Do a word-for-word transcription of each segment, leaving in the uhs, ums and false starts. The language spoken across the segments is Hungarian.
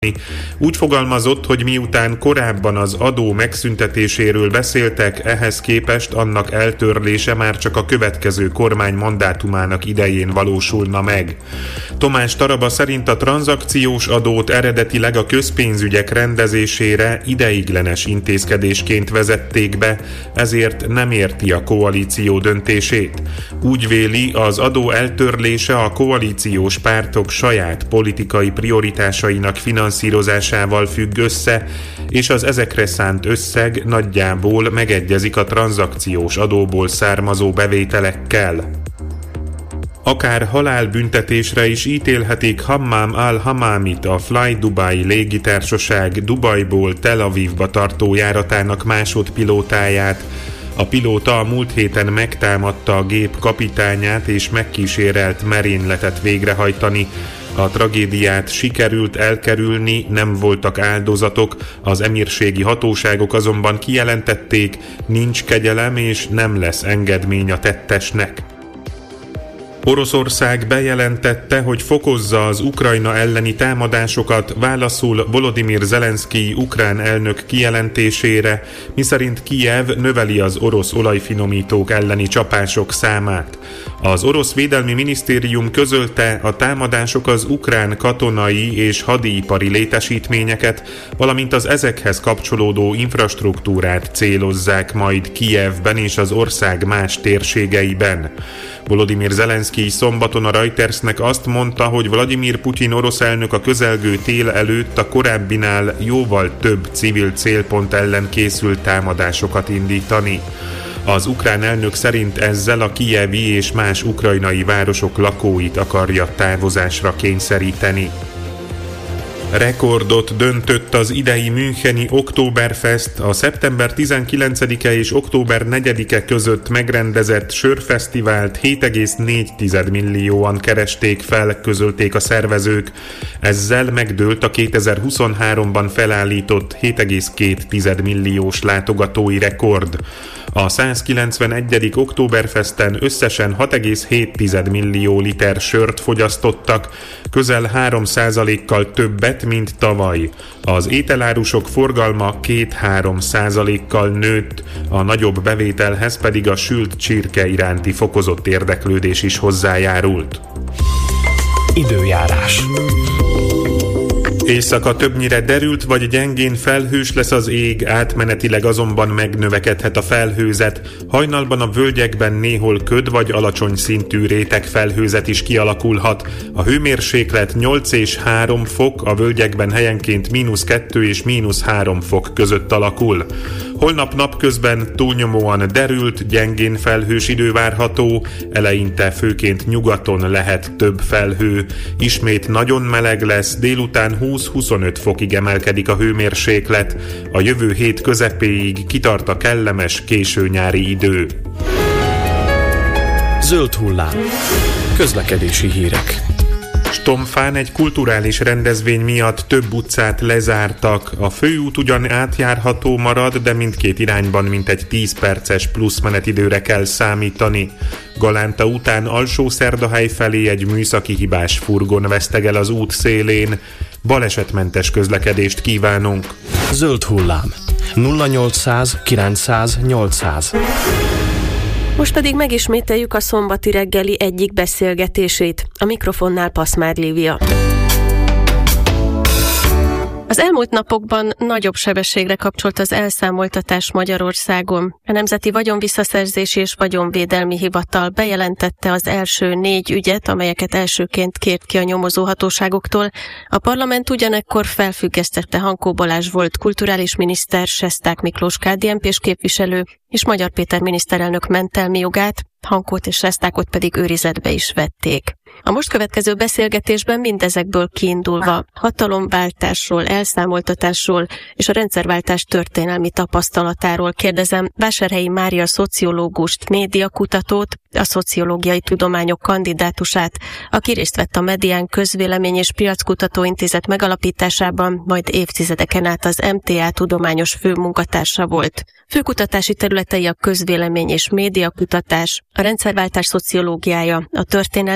Úgy fogalmazott, hogy miután korábban az adó megszüntetéséről beszéltek, ehhez képest annak eltörlése már csak a következő kormány mandátumának idején valósulna meg. Tomás Taraba szerint a tranzakciós adót eredetileg a közpénzügyek rendezésére ideiglenes intézkedésként vezették be, ezért nem érti a koalíció döntését. Úgy véli, az adó eltörlése a koalíciós pártok saját politikai prioritásainak finanszírozásával függ össze, és az ezekre szánt összeg nagyjából megegyezik a tranzakciós adóból származó bevételekkel. Akár halálbüntetésre is ítélhetik Hammam al-Hammamit, a Fly Dubai légitársaság Dubajból Tel Avivba tartó járatának másodpilótáját. A pilóta a múlt héten megtámadta a gép kapitányát és megkísérelt merényletet végrehajtani. A tragédiát sikerült elkerülni, nem voltak áldozatok, az emírségi hatóságok azonban kijelentették, nincs kegyelem és nem lesz engedmény a tettesnek. Oroszország bejelentette, hogy fokozza az Ukrajna elleni támadásokat, válaszul Volodymyr Zelenszkij ukrán elnök kijelentésére, miszerint Kijev növeli az orosz olajfinomítók elleni csapások számát. Az orosz védelmi minisztérium közölte, a támadások az ukrán katonai és hadipari létesítményeket, valamint az ezekhez kapcsolódó infrastruktúrát célozzák majd Kijevben és az ország más térségeiben. Volodymyr Zelenszkij szombaton a Reutersnek azt mondta, hogy Vladimir Putyin orosz elnök a közelgő tél előtt a korábbinál jóval több civil célpont ellen készült támadásokat indítani. Az ukrán elnök szerint ezzel a kijevi és más ukrajnai városok lakóit akarja távozásra kényszeríteni. Rekordot döntött az idei müncheni Oktoberfest, a szeptember tizenkilencedike és október negyedike között megrendezett sörfesztivált hét egész négy millióan keresték fel, közölték a szervezők. Ezzel megdőlt a kétezer-huszonháromban felállított hét egész két milliós látogatói rekord. A százkilencvenegyedik Oktoberfesten összesen hat egész hét millió liter sört fogyasztottak, közel három százalékkal többet, mint tavaly. Az ételárusok forgalma két-három százalékkal nőtt, a nagyobb bevételhez pedig a sült csirke iránti fokozott érdeklődés is hozzájárult. Időjárás. Éjszaka többnyire derült vagy gyengén felhős lesz az ég, átmenetileg azonban megnövekedhet a felhőzet. Hajnalban a völgyekben néhol köd vagy alacsony szintű réteg felhőzet is kialakulhat. A hőmérséklet nyolc és három fok, a völgyekben helyenként mínusz kettő és mínusz három fok között alakul. Holnap napközben túlnyomóan derült, gyengén felhős idő várható, eleinte főként nyugaton lehet több felhő. Ismét nagyon meleg lesz, délután húsz-huszonöt fokig emelkedik a hőmérséklet. A jövő hét közepéig kitart a kellemes késő nyári idő. Zöld hullám. Közlekedési hírek. Stomfán egy kulturális rendezvény miatt több utcát lezártak. A főút ugyan átjárható marad, de mindkét irányban mintegy tíz perces plusz menetidőre kell számítani. Galánta után Alsó-Szerdahály felé egy műszaki hibás furgon vesztegel az út szélén. Balesetmentes közlekedést kívánunk. Zöld hullám. nulla nyolcszáz kilencszáz nyolcszáz. Most pedig megismételjük a szombati reggeli egyik beszélgetését. A mikrofonnál Paszmár Lívia. Az elmúlt napokban nagyobb sebességre kapcsolt az elszámoltatás Magyarországon. A Nemzeti Vagyonvisszaszerzési és Vagyonvédelmi Hivatal bejelentette az első négy ügyet, amelyeket elsőként kért ki a nyomozóhatóságoktól. A parlament ugyanekkor felfüggesztette Hankó Balázs volt kulturális miniszter, Sesták Miklós ká dé en pés képviselő és Magyar Péter miniszterelnök mentelmi jogát, Hankót és Sestákot pedig őrizetbe is vették. A most következő beszélgetésben mindezekből kiindulva hatalomváltásról, elszámoltatásról és a rendszerváltás történelmi tapasztalatáról kérdezem Vásárhelyi Mária szociológust, médiakutatót, a Szociológiai Tudományok kandidátusát, aki részt vett a Medián Közvélemény és Piackutató Intézet megalapításában, majd évtizedeken át az em té á tudományos főmunkatársa volt. Főkutatási területei a közvélemény és médiakutatás, a rendszerváltás szociológiája, a történelmi ismeret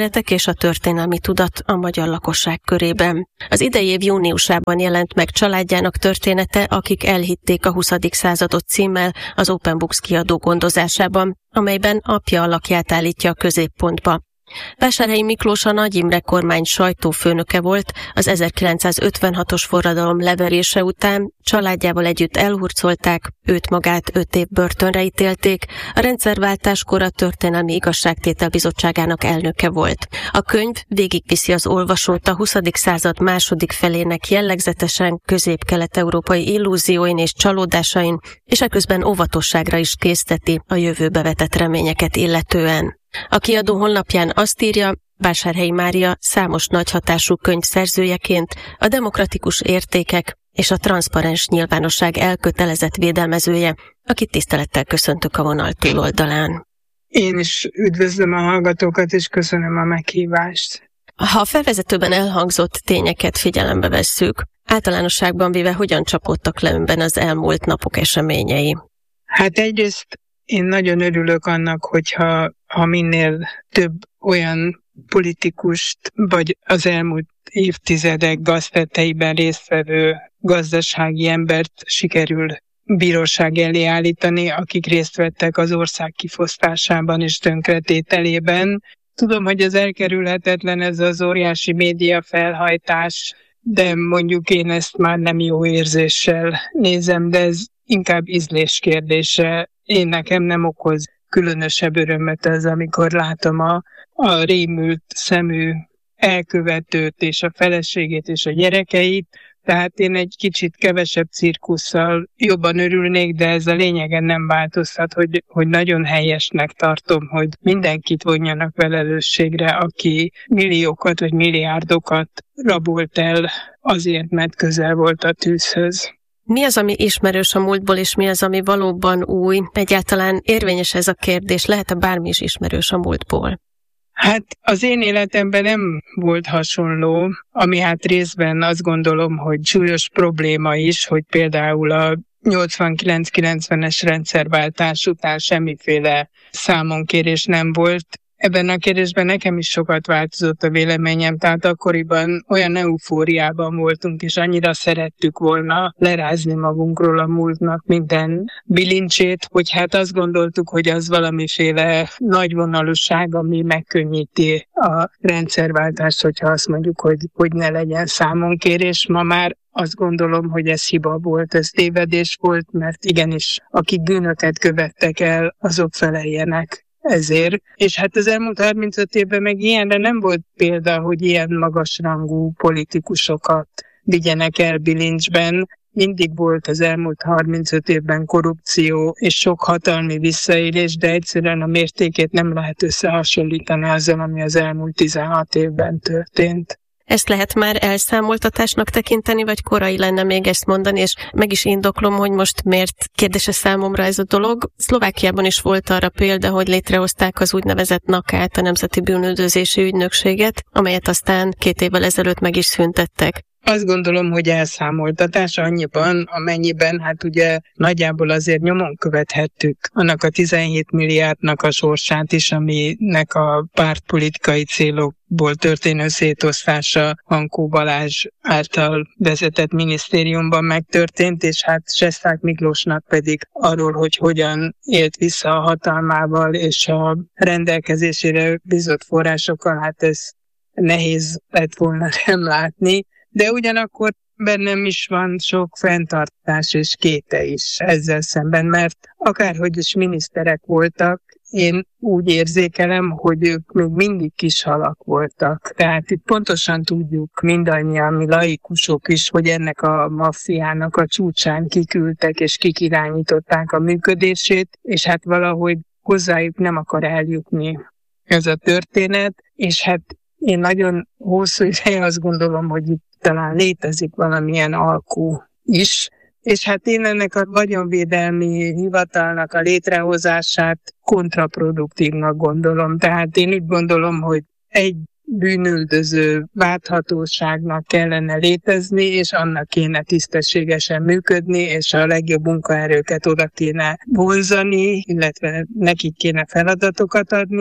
történetek és a történelmi tudat a magyar lakosság körében. Az idei év júniusában jelent meg családjának története, akik elhitték a huszadik századot címmel az Open Books kiadó gondozásában, amelyben apja alakját állítja a középpontba. Vásárhelyi Miklós a Nagy Imre kormány sajtófőnöke volt, az ezerkilencszázötvenhatos forradalom leverése után családjával együtt elhurcolták, őt magát öt év börtönre ítélték, a rendszerváltáskor a Történelmi Igazságtétel Bizottságának elnöke volt. A könyv végigviszi az olvasót a huszadik század második felének jellegzetesen közép-kelet-európai illúzióin és csalódásain, és eközben óvatosságra is készteti a jövőbe vetett reményeket illetően. A kiadó honlapján azt írja, Vásárhelyi Mária számos nagy hatású könyv szerzőjeként a demokratikus értékek és a transzparens nyilvánosság elkötelezett védelmezője, akit tisztelettel köszöntök a vonal túloldalán. Én is üdvözlöm a hallgatókat, és köszönöm a meghívást. Ha a felvezetőben elhangzott tényeket figyelembe vesszük, általánosságban véve hogyan csapódtak le önben az elmúlt napok eseményei? Hát egyrészt én nagyon örülök annak, hogyha ha minél több olyan politikust, vagy az elmúlt évtizedek gaztetteiben résztvevő gazdasági embert sikerül bíróság elé állítani, akik részt vettek az ország kifosztásában és tönkretételében. Tudom, hogy ez elkerülhetetlen, ez az óriási média felhajtás, de mondjuk én ezt már nem jó érzéssel nézem, de ez inkább ízlés kérdése. Én nekem nem okoz különösebb örömöt ez, amikor látom a, a rémült szemű elkövetőt és a feleségét és a gyerekeit, tehát én egy kicsit kevesebb cirkusszal jobban örülnék, de ez a lényegen nem változtat, hogy, hogy nagyon helyesnek tartom, hogy mindenkit vonjanak felelősségre, aki milliókat vagy milliárdokat rabolt el azért, mert közel volt a tűzhöz. Mi az, ami ismerős a múltból, és mi az, ami valóban új? Egyáltalán érvényes ez a kérdés, lehet-e bármi is ismerős a múltból? Hát az én életemben nem volt hasonló, ami hát részben azt gondolom, hogy súlyos probléma is, hogy például a nyolcvankilenc-kilencvenes rendszerváltás után semmiféle számonkérés nem volt. Ebben a kérdésben nekem is sokat változott a véleményem, tehát akkoriban olyan eufóriában voltunk, és annyira szerettük volna lerázni magunkról a múltnak minden bilincsét, hogy hát azt gondoltuk, hogy az valamiféle nagyvonalúság, ami megkönnyíti a rendszerváltást, hogyha azt mondjuk, hogy, hogy ne legyen számonkérés. Ma már azt gondolom, hogy ez hiba volt, ez tévedés volt, mert igenis, akik bűnöket követtek el, azok feleljenek ezért. És hát az elmúlt harmincöt évben meg ilyenre nem volt példa, hogy ilyen magasrangú politikusokat vigyenek el bilincsben. Mindig volt az elmúlt harmincöt évben korrupció és sok hatalmi visszaélés, de egyszerűen a mértékét nem lehet összehasonlítani azzal, ami az elmúlt tizenhat évben történt. Ezt lehet már elszámoltatásnak tekinteni, vagy korai lenne még ezt mondani, és meg is indoklom, hogy most miért kérdéses számomra ez a dolog. Szlovákiában is volt arra példa, hogy létrehozták az úgynevezett nakát, a Nemzeti Bűnüldözési Ügynökséget, amelyet aztán két évvel ezelőtt meg is szüntettek. Azt gondolom, hogy elszámoltatás annyiban, amennyiben hát ugye nagyjából azért nyomon követhettük annak a tizenhét milliárdnak a sorsát is, aminek a pártpolitikai célokból történő szétosztása Hankó Balázs által vezetett minisztériumban megtörtént, és hát Sesták Miklósnak pedig arról, hogy hogyan élt vissza a hatalmával és a rendelkezésére bizott forrásokkal, hát ez nehéz lett volna nem látni. De ugyanakkor bennem is van sok fenntartás és kéte is ezzel szemben, mert akárhogy is miniszterek voltak, én úgy érzékelem, hogy ők még mindig kis halak voltak. Tehát itt pontosan tudjuk mindannyian, mi laikusok is, hogy ennek a maffiának a csúcsán kiküldtek és kikirányították a működését, és hát valahogy hozzájuk nem akar eljutni ez a történet, és hát én nagyon hosszú ideje azt gondolom, hogy itt talán létezik valamilyen alkú is, és hát én ennek a vagyonvédelmi hivatalnak a létrehozását kontraproduktívnak gondolom. Tehát én úgy gondolom, hogy egy bűnüldöző válthatóságnak kellene létezni, és annak kéne tisztességesen működni, és a legjobb munkaerőket oda kéne vonzani, illetve nekik kéne feladatokat adni,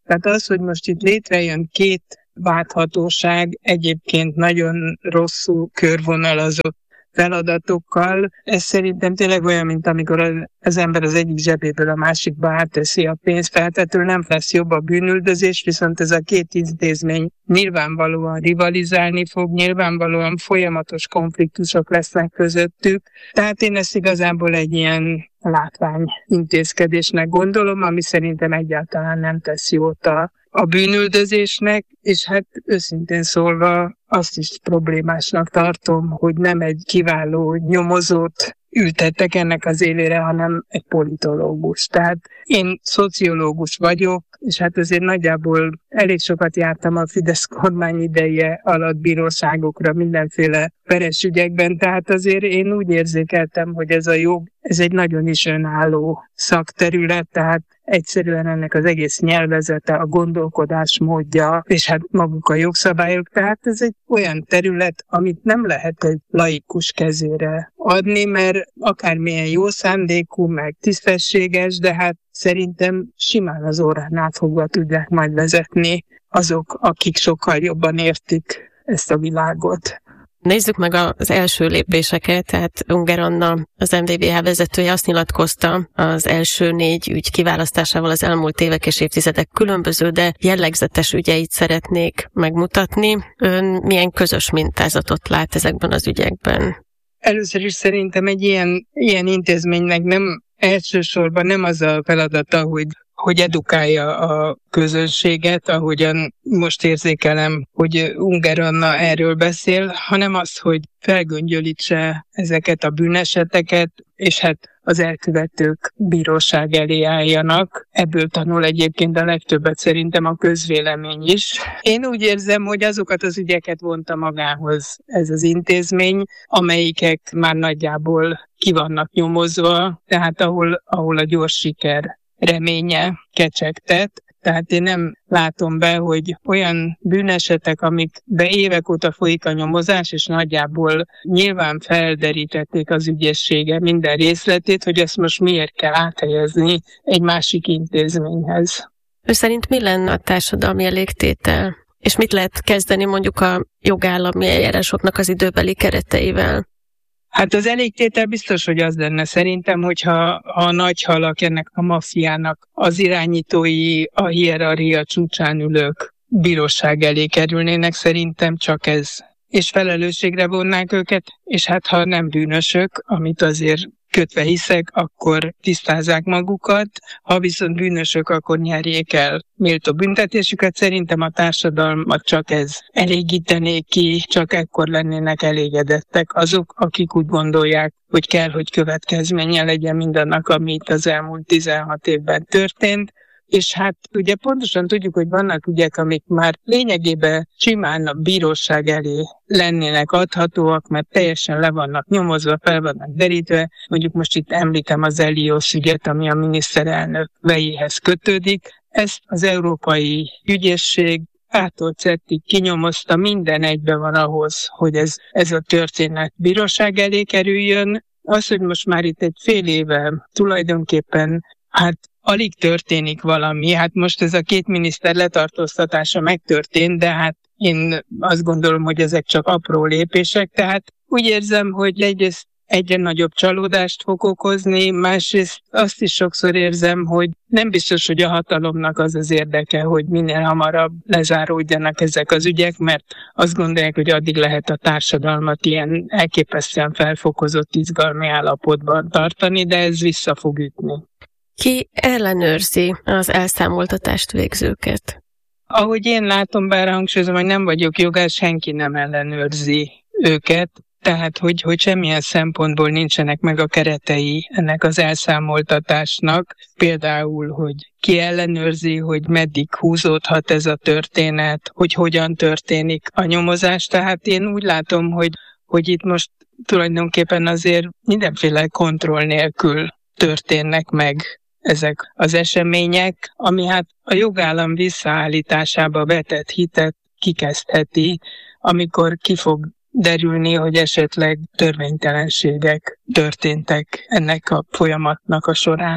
Tehát az, hogy most itt létrejön két válthatóság, egyébként nagyon rosszul körvonalazott feladatokkal, ez szerintem tényleg olyan, mint amikor az ember az egyik zsebéből a másikba átteszi a pénzt, feltétlenül nem lesz jobb a bűnüldözés, viszont ez a két intézmény nyilvánvalóan rivalizálni fog, nyilvánvalóan folyamatos konfliktusok lesznek közöttük. Tehát én ezt igazából egy ilyen látvány intézkedésnek gondolom, ami szerintem egyáltalán nem tesz jót a a bűnüldözésnek, és hát őszintén szólva azt is problémásnak tartom, hogy nem egy kiváló nyomozót ültettek ennek az élére, hanem egy politológus. Tehát én szociológus vagyok, és hát azért nagyjából elég sokat jártam a Fidesz kormány ideje alatt bíróságokra mindenféle peres ügyekben, tehát azért én úgy érzékeltem, hogy ez a jog, ez egy nagyon is önálló szakterület, tehát egyszerűen ennek az egész nyelvezete, a gondolkodás módja, és hát maguk a jogszabályok, tehát ez egy olyan terület, amit nem lehet egy laikus kezére adni, mert akármilyen jó szándékú, meg tisztességes, de hát szerintem simán az órán átfogva tudják majd vezetni azok, akik sokkal jobban értik ezt a világot. Nézzük meg az első lépéseket, tehát Ungár Anna, az em vé bé há vezetője azt nyilatkozta az első négy ügy kiválasztásával az elmúlt évek és évtizedek különböző, de jellegzetes ügyeit szeretnék megmutatni. Ön milyen közös mintázatot lát ezekben az ügyekben? Először is szerintem egy ilyen, ilyen intézménynek nem elsősorban nem az a feladata, hogy hogy edukálja a közönséget, ahogyan most érzékelem, hogy Ungár Anna erről beszél, hanem az, hogy felgöngyölítse ezeket a bűneseteket, és hát az elkövetők bíróság elé álljanak. Ebből tanul egyébként a legtöbbet szerintem a közvélemény is. Én úgy érzem, hogy azokat az ügyeket vonta magához ez az intézmény, amelyikek már nagyjából ki vannak nyomozva, tehát ahol, ahol a gyors siker reménye kecsegtet. Tehát én nem látom be, hogy olyan bűnesetek, amikbe évek óta folyik a nyomozás, és nagyjából nyilván felderítették az ügyészsége minden részletét, hogy ezt most miért kell áthelyezni egy másik intézményhez. Ő szerint mi lenne a társadalmi elégtétel? És mit lehet kezdeni mondjuk a jogállami eljárásoknak az időbeli kereteivel? Hát az elégtétel biztos, hogy az lenne szerintem, hogyha a nagy halak ennek a maffiának az irányítói, a hierarchia csúcsán ülők bíróság elé kerülnének, szerintem csak ez. És felelősségre vonnák őket, és hát ha nem bűnösök, amit azért kötve hiszek, akkor tisztázzák magukat, ha viszont bűnösök, akkor nyerjék el méltó büntetésüket. Szerintem a társadalmat csak ez elégítené ki, csak ekkor lennének elégedettek azok, akik úgy gondolják, hogy kell, hogy következménye legyen mindannak, ami itt az elmúlt tizenhat évben történt. És hát ugye pontosan tudjuk, hogy vannak ügyek, amik már lényegében simán a bíróság elé lennének adhatóak, mert teljesen le vannak nyomozva, fel vannak derítve. Mondjuk most itt említem az Elios ügyet, ami a miniszterelnök vejéhez kötődik. Ezt az Európai Ügyészség ától cettig kinyomozta, minden egybe van ahhoz, hogy ez, ez a történet bíróság elé kerüljön. Az, hogy most már itt egy fél éve tulajdonképpen hát alig történik valami. Hát most ez a két miniszter letartóztatása megtörtént, de hát én azt gondolom, hogy ezek csak apró lépések. Tehát úgy érzem, hogy egyrészt egyre nagyobb csalódást fog okozni, másrészt azt is sokszor érzem, hogy nem biztos, hogy a hatalomnak az az érdeke, hogy minél hamarabb lezáródjanak ezek az ügyek, mert azt gondolják, hogy addig lehet a társadalmat ilyen elképesztően felfokozott izgalmi állapotban tartani, de ez vissza fog ütni. Ki ellenőrzi az elszámoltatást végzőket? Ahogy én látom, bár hangsúlyozom, hogy nem vagyok jogász, senki nem ellenőrzi őket, tehát hogy, hogy semmilyen szempontból nincsenek meg a keretei ennek az elszámoltatásnak. Például, hogy ki ellenőrzi, hogy meddig húzódhat ez a történet, hogy hogyan történik a nyomozás. Tehát én úgy látom, hogy, hogy itt most tulajdonképpen azért mindenféle kontroll nélkül történnek meg ezek az események, ami hát a jogállam visszaállításába vetett hitet kikezdheti, amikor ki fog derülni, hogy esetleg törvénytelenségek történtek ennek a folyamatnak a során.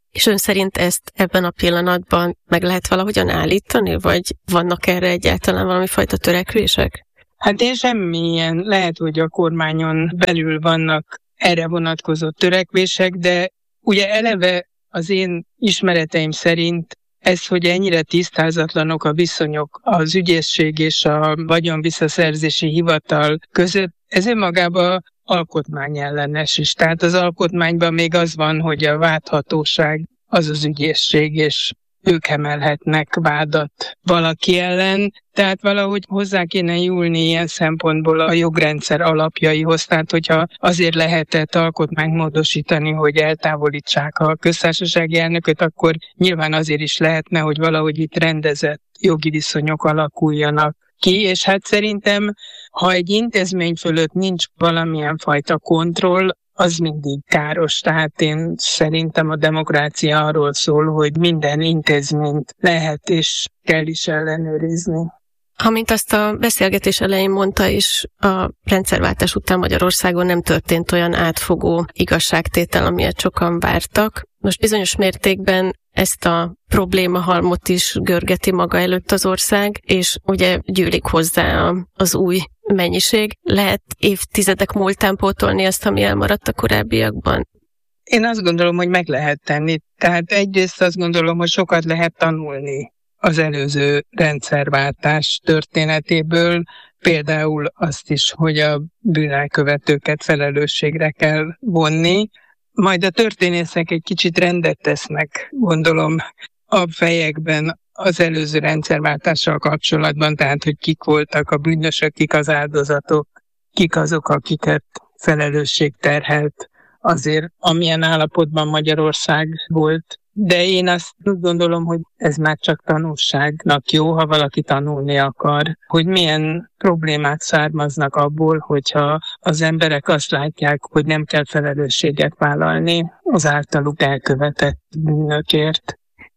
És ön szerint ezt ebben a pillanatban meg lehet valahogyan állítani, vagy vannak erre egyáltalán valami fajta törekvések? Hát én semmilyen, lehet, hogy a kormányon belül vannak erre vonatkozó törekvések, de ugye eleve az én ismereteim szerint ez, hogy ennyire tisztázatlanok a viszonyok az ügyészség és a vagyonvisszaszerzési hivatal között, ez önmagában alkotmányellenes is. Tehát az alkotmányban még az van, hogy a vádhatóság az az ügyészség, és ők emelhetnek vádat valaki ellen, tehát valahogy hozzá kéne nyúlni ilyen szempontból a jogrendszer alapjaihoz, tehát hogyha azért lehetett alkotmányt módosítani, hogy eltávolítsák a köztársasági elnököt, akkor nyilván azért is lehetne, hogy valahogy itt rendezett jogi viszonyok alakuljanak ki, és hát szerintem, ha egy intézmény fölött nincs valamilyen fajta kontroll, az mindig káros. Tehát én szerintem a demokrácia arról szól, hogy minden intézményt lehet és kell is ellenőrizni. Amint azt a beszélgetés elején mondta is, a rendszerváltás után Magyarországon nem történt olyan átfogó igazságtétel, amilyet sokan vártak. Most bizonyos mértékben ezt a problémahalmot is görgeti maga előtt az ország, és ugye gyűlik hozzá az új mennyiség. Lehet évtizedek múltán pótolni azt, ami elmaradt a korábbiakban? Én azt gondolom, hogy meg lehet tenni. Tehát egyrészt azt gondolom, hogy sokat lehet tanulni az előző rendszerváltás történetéből, például azt is, hogy a bűnelkövetőket felelősségre kell vonni. Majd a történészek egy kicsit rendet tesznek, gondolom, a fejekben az előző rendszerváltással kapcsolatban, tehát hogy kik voltak a bűnösök, kik az áldozatok, kik azok, akiket felelősség terhelt azért, amilyen állapotban Magyarország volt. De én azt gondolom, hogy ez már csak tanulságnak jó, ha valaki tanulni akar, hogy milyen problémák származnak abból, hogyha az emberek azt látják, hogy nem kell felelősséget vállalni az általuk elkövetett bűnökért.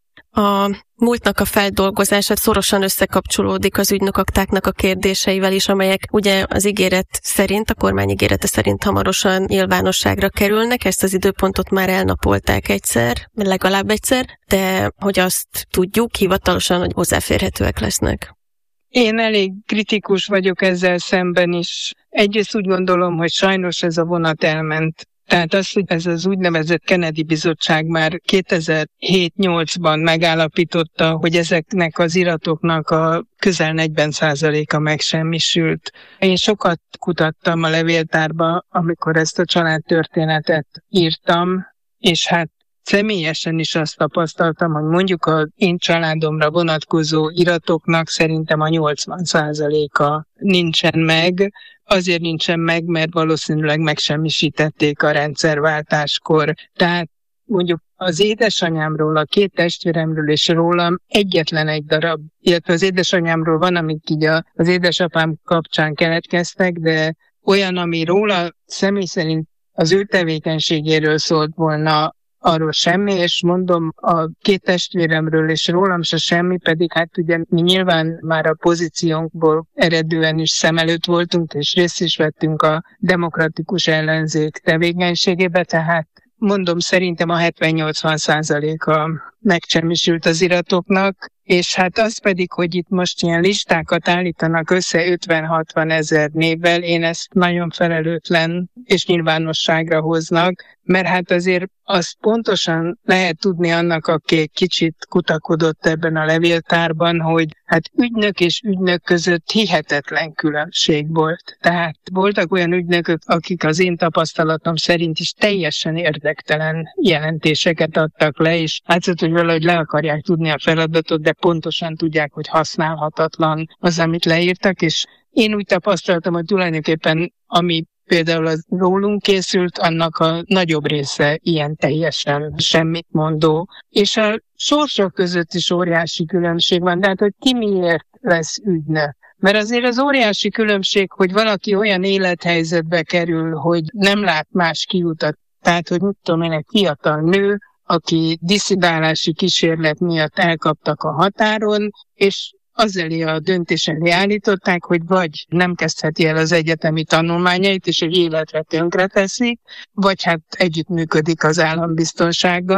A múltnak a feldolgozása szorosan összekapcsolódik az ügynökaktáknak a kérdéseivel is, amelyek ugye az ígéret szerint, a kormány ígérete szerint hamarosan nyilvánosságra kerülnek. Ezt az időpontot már elnapolták egyszer, legalább egyszer, de hogy azt tudjuk hivatalosan, hogy hozzáférhetőek lesznek. Én elég kritikus vagyok ezzel szemben is. Egyrészt úgy gondolom, hogy sajnos ez a vonat elment. Tehát az, hogy ez az úgynevezett Kennedy Bizottság már kétezer-hét-nyolcban megállapította, hogy ezeknek az iratoknak a közel negyven százaléka megsemmisült. Én sokat kutattam a levéltárba, amikor ezt a családtörténetet írtam, és hát személyesen is azt tapasztaltam, hogy mondjuk az én családomra vonatkozó iratoknak szerintem a nyolcvan százaléka nincsen meg. Azért nincsen meg, mert valószínűleg megsemmisítették a rendszerváltáskor. Tehát mondjuk az édesanyámról, a két testvéremről és rólam egyetlen egy darab, illetve az édesanyámról van, amik így az édesapám kapcsán keletkeztek, de olyan, ami róla személy szerint az ő tevékenységéről szólt volna, arról semmi, és mondom, a két testvéremről és rólam se semmi, pedig hát ugye mi nyilván már a pozíciónkból eredően is szem előtt voltunk, és részt is vettünk a demokratikus ellenzék tevékenységébe, tehát mondom, szerintem a hetven-nyolcvan százaléka megsemmisült az iratoknak, és hát az pedig, hogy itt most ilyen listákat állítanak össze ötven-hatvan ezer névvel, én ezt nagyon felelőtlen és nyilvánosságra hoznak, mert hát azért azt pontosan lehet tudni annak, aki kicsit kutakodott ebben a levéltárban, hogy hát ügynök és ügynök között hihetetlen különbség volt. Tehát voltak olyan ügynökök, akik az én tapasztalatom szerint is teljesen érdektelen jelentéseket adtak le, és látszott, hogy valahogy le akarják tudni a feladatot, de pontosan tudják, hogy használhatatlan az, amit leírtak, és én úgy tapasztaltam, hogy tulajdonképpen ami például az rólunk készült, annak a nagyobb része ilyen teljesen semmit mondó. És a sorsok között is óriási különbség van, de hát, hogy ki miért lesz ügynök. Mert azért az óriási különbség, hogy valaki olyan élethelyzetbe kerül, hogy nem lát más kiutat. Tehát, hogy mit tudom én, egy fiatal nő, aki disszidálási kísérlet miatt elkaptak a határon, és az elé a döntés elé állították, hogy vagy nem kezdheti el az egyetemi tanulmányait, és egy életre tönkreteszik, vagy hát együttműködik az állambiztonsággal.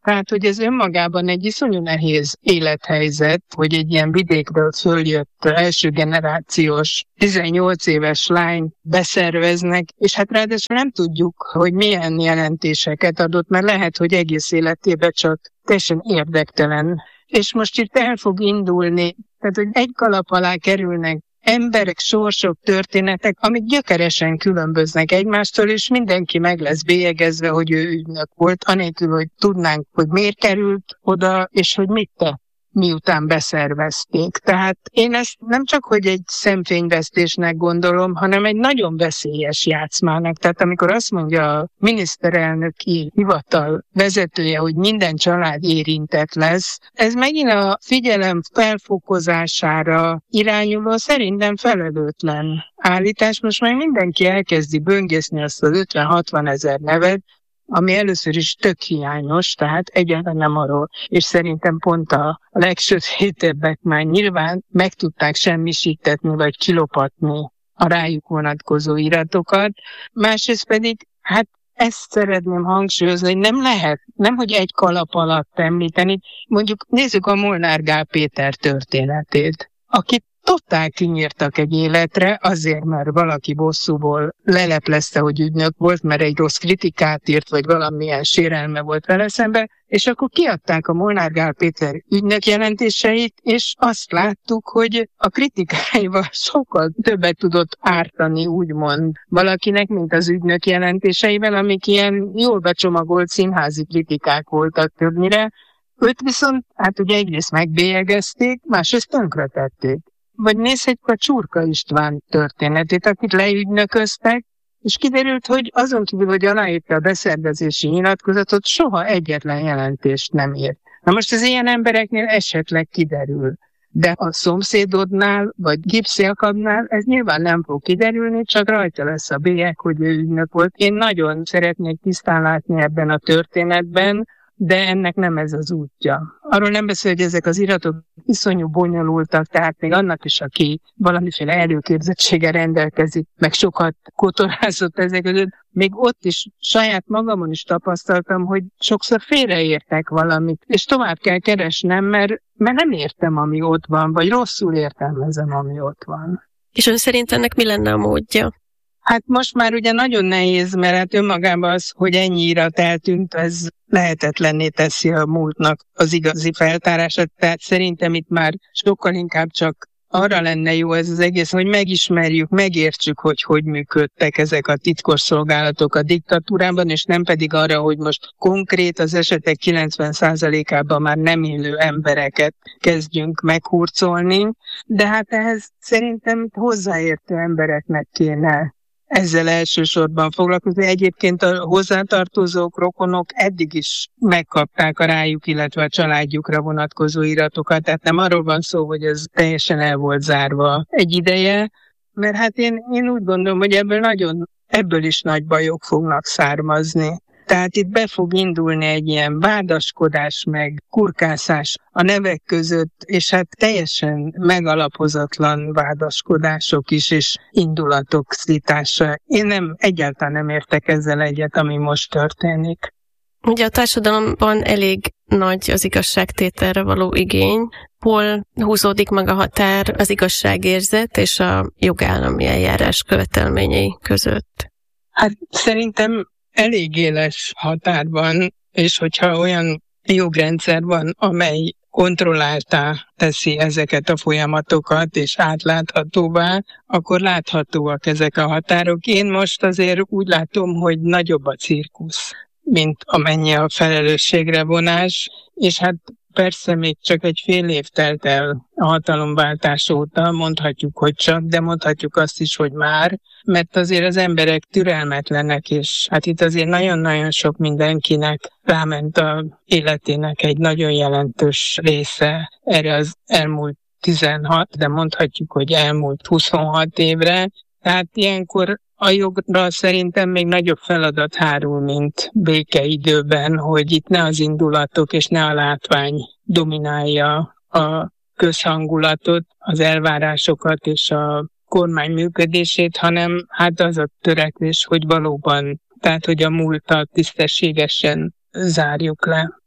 Tehát, hogy ez önmagában egy iszonyú nehéz élethelyzet, hogy egy ilyen vidékről följött első generációs tizennyolc éves lány beszerveznek, és hát ráadásul nem tudjuk, hogy milyen jelentéseket adott, mert lehet, hogy egész életében csak teljesen érdektelen. És most itt el fog indulni, tehát, hogy egy kalap alá kerülnek emberek, sorsok, történetek, amik gyökeresen különböznek egymástól, és mindenki meg lesz bélyegezve, hogy ő ügynök volt, anélkül, hogy tudnánk, hogy miért került oda, és hogy mit tett, miután beszervezték. Tehát én ezt nem csak, hogy egy szemfényvesztésnek gondolom, hanem egy nagyon veszélyes játszmának. Tehát amikor azt mondja a miniszterelnöki hivatal vezetője, hogy minden család érintett lesz, ez megint a figyelem felfokozására irányuló, szerintem felelőtlen állítás. Most már mindenki elkezdi böngészni azt az ötven-hatvan ezer nevet, ami először is tök hiányos, tehát egyáltalán nem arról, és szerintem pont a legsötétebbek már nyilván meg tudták semmisítetni, vagy kilopatni a rájuk vonatkozó iratokat. Másrészt pedig, hát ezt szeretném hangsúlyozni, hogy nem lehet, nem hogy egy kalap alatt említeni, mondjuk nézzük a Molnár Gál Péter történetét, akit totál kinyírtak egy életre, azért, mert valaki bosszúból leleplezte, hogy ügynök volt, mert egy rossz kritikát írt, vagy valamilyen sérelme volt vele szembe, és akkor kiadták a Molnár Gál Péter ügynök jelentéseit, és azt láttuk, hogy a kritikáival sokkal többet tudott ártani, úgymond valakinek, mint az ügynök jelentéseivel, amik ilyen jól becsomagolt színházi kritikák voltak többnyire. Őt viszont, hát ugye egyrészt megbélyegezték, másrészt tönkretették. Vagy nézhetjük a Csurka István történetét, akit leügynököztek, és kiderült, hogy azon kívül, hogy aláírta a beszervezési nyilatkozatot, soha egyetlen jelentést nem írt. Na most az ilyen embereknél esetleg kiderül, de a szomszédodnál, vagy Gips Jakabnál ez nyilván nem fog kiderülni, csak rajta lesz a bélyeg, hogy ő ügynök volt. Én nagyon szeretnék tisztán látni ebben a történetben, de ennek nem ez az útja. Arról nem beszél, hogy ezek az iratok iszonyú bonyolultak, tehát még annak is, aki valamiféle előképzettséggel rendelkezik, meg sokat kotorázott ezek között, még ott is saját magamon is tapasztaltam, hogy sokszor félreértek valamit, és tovább kell keresnem, mert, mert nem értem, ami ott van, vagy rosszul értelmezem, ami ott van. És ön szerint ennek mi lenne a módja? Hát most már ugye nagyon nehéz, mert hát önmagában az, hogy ennyi irat eltűnt, ez lehetetlenné teszi a múltnak az igazi feltárását. Tehát szerintem itt már sokkal inkább csak arra lenne jó ez az egész, hogy megismerjük, megértsük, hogy hogy működtek ezek a titkos szolgálatok a diktatúrában, és nem pedig arra, hogy most konkrét az esetek kilencven százalékában már nem élő embereket kezdjünk meghurcolni, de hát ehhez szerintem hozzáértő embereknek kéne ezzel elsősorban foglalkozni. Egyébként a hozzátartozók, rokonok eddig is megkapták a rájuk, illetve a családjukra vonatkozó iratokat, tehát nem arról van szó, hogy ez teljesen el volt zárva egy ideje, mert hát én, én úgy gondolom, hogy ebből nagyon, ebből is nagy bajok fognak származni. Tehát itt be fog indulni egy ilyen vádaskodás, meg kurkászás a nevek között, és hát teljesen megalapozatlan vádaskodások is, és indulatok szítása. Én nem, egyáltalán nem értek ezzel egyet, ami most történik. Ugye a társadalomban elég nagy az igazságtételre való igény. Hol húzódik meg a határ az igazságérzet és a jogállami eljárás követelményei között? Hát szerintem elég éles határ van, és hogyha olyan jogrendszer van, amely kontrolláltá teszi ezeket a folyamatokat, és átláthatóvá, akkor láthatóak ezek a határok. Én most azért úgy látom, hogy nagyobb a cirkusz, mint amennyi a felelősségre vonás, és hát persze még csak egy fél év telt el a hatalomváltás óta, mondhatjuk, hogy csak, de mondhatjuk azt is, hogy már, mert azért az emberek türelmetlenek, és hát itt azért nagyon-nagyon sok mindenkinek ráment a életének egy nagyon jelentős része erre az elmúlt tizenhat, de mondhatjuk, hogy elmúlt huszonhat évre. Tehát ilyenkor a jogra szerintem még nagyobb feladat hárul, mint békeidőben, hogy itt ne az indulatok és ne a látvány dominálja a közhangulatot, az elvárásokat és a kormány működését, hanem hát az a törekvés, hogy valóban, tehát hogy a múltat tisztességesen zárjuk le.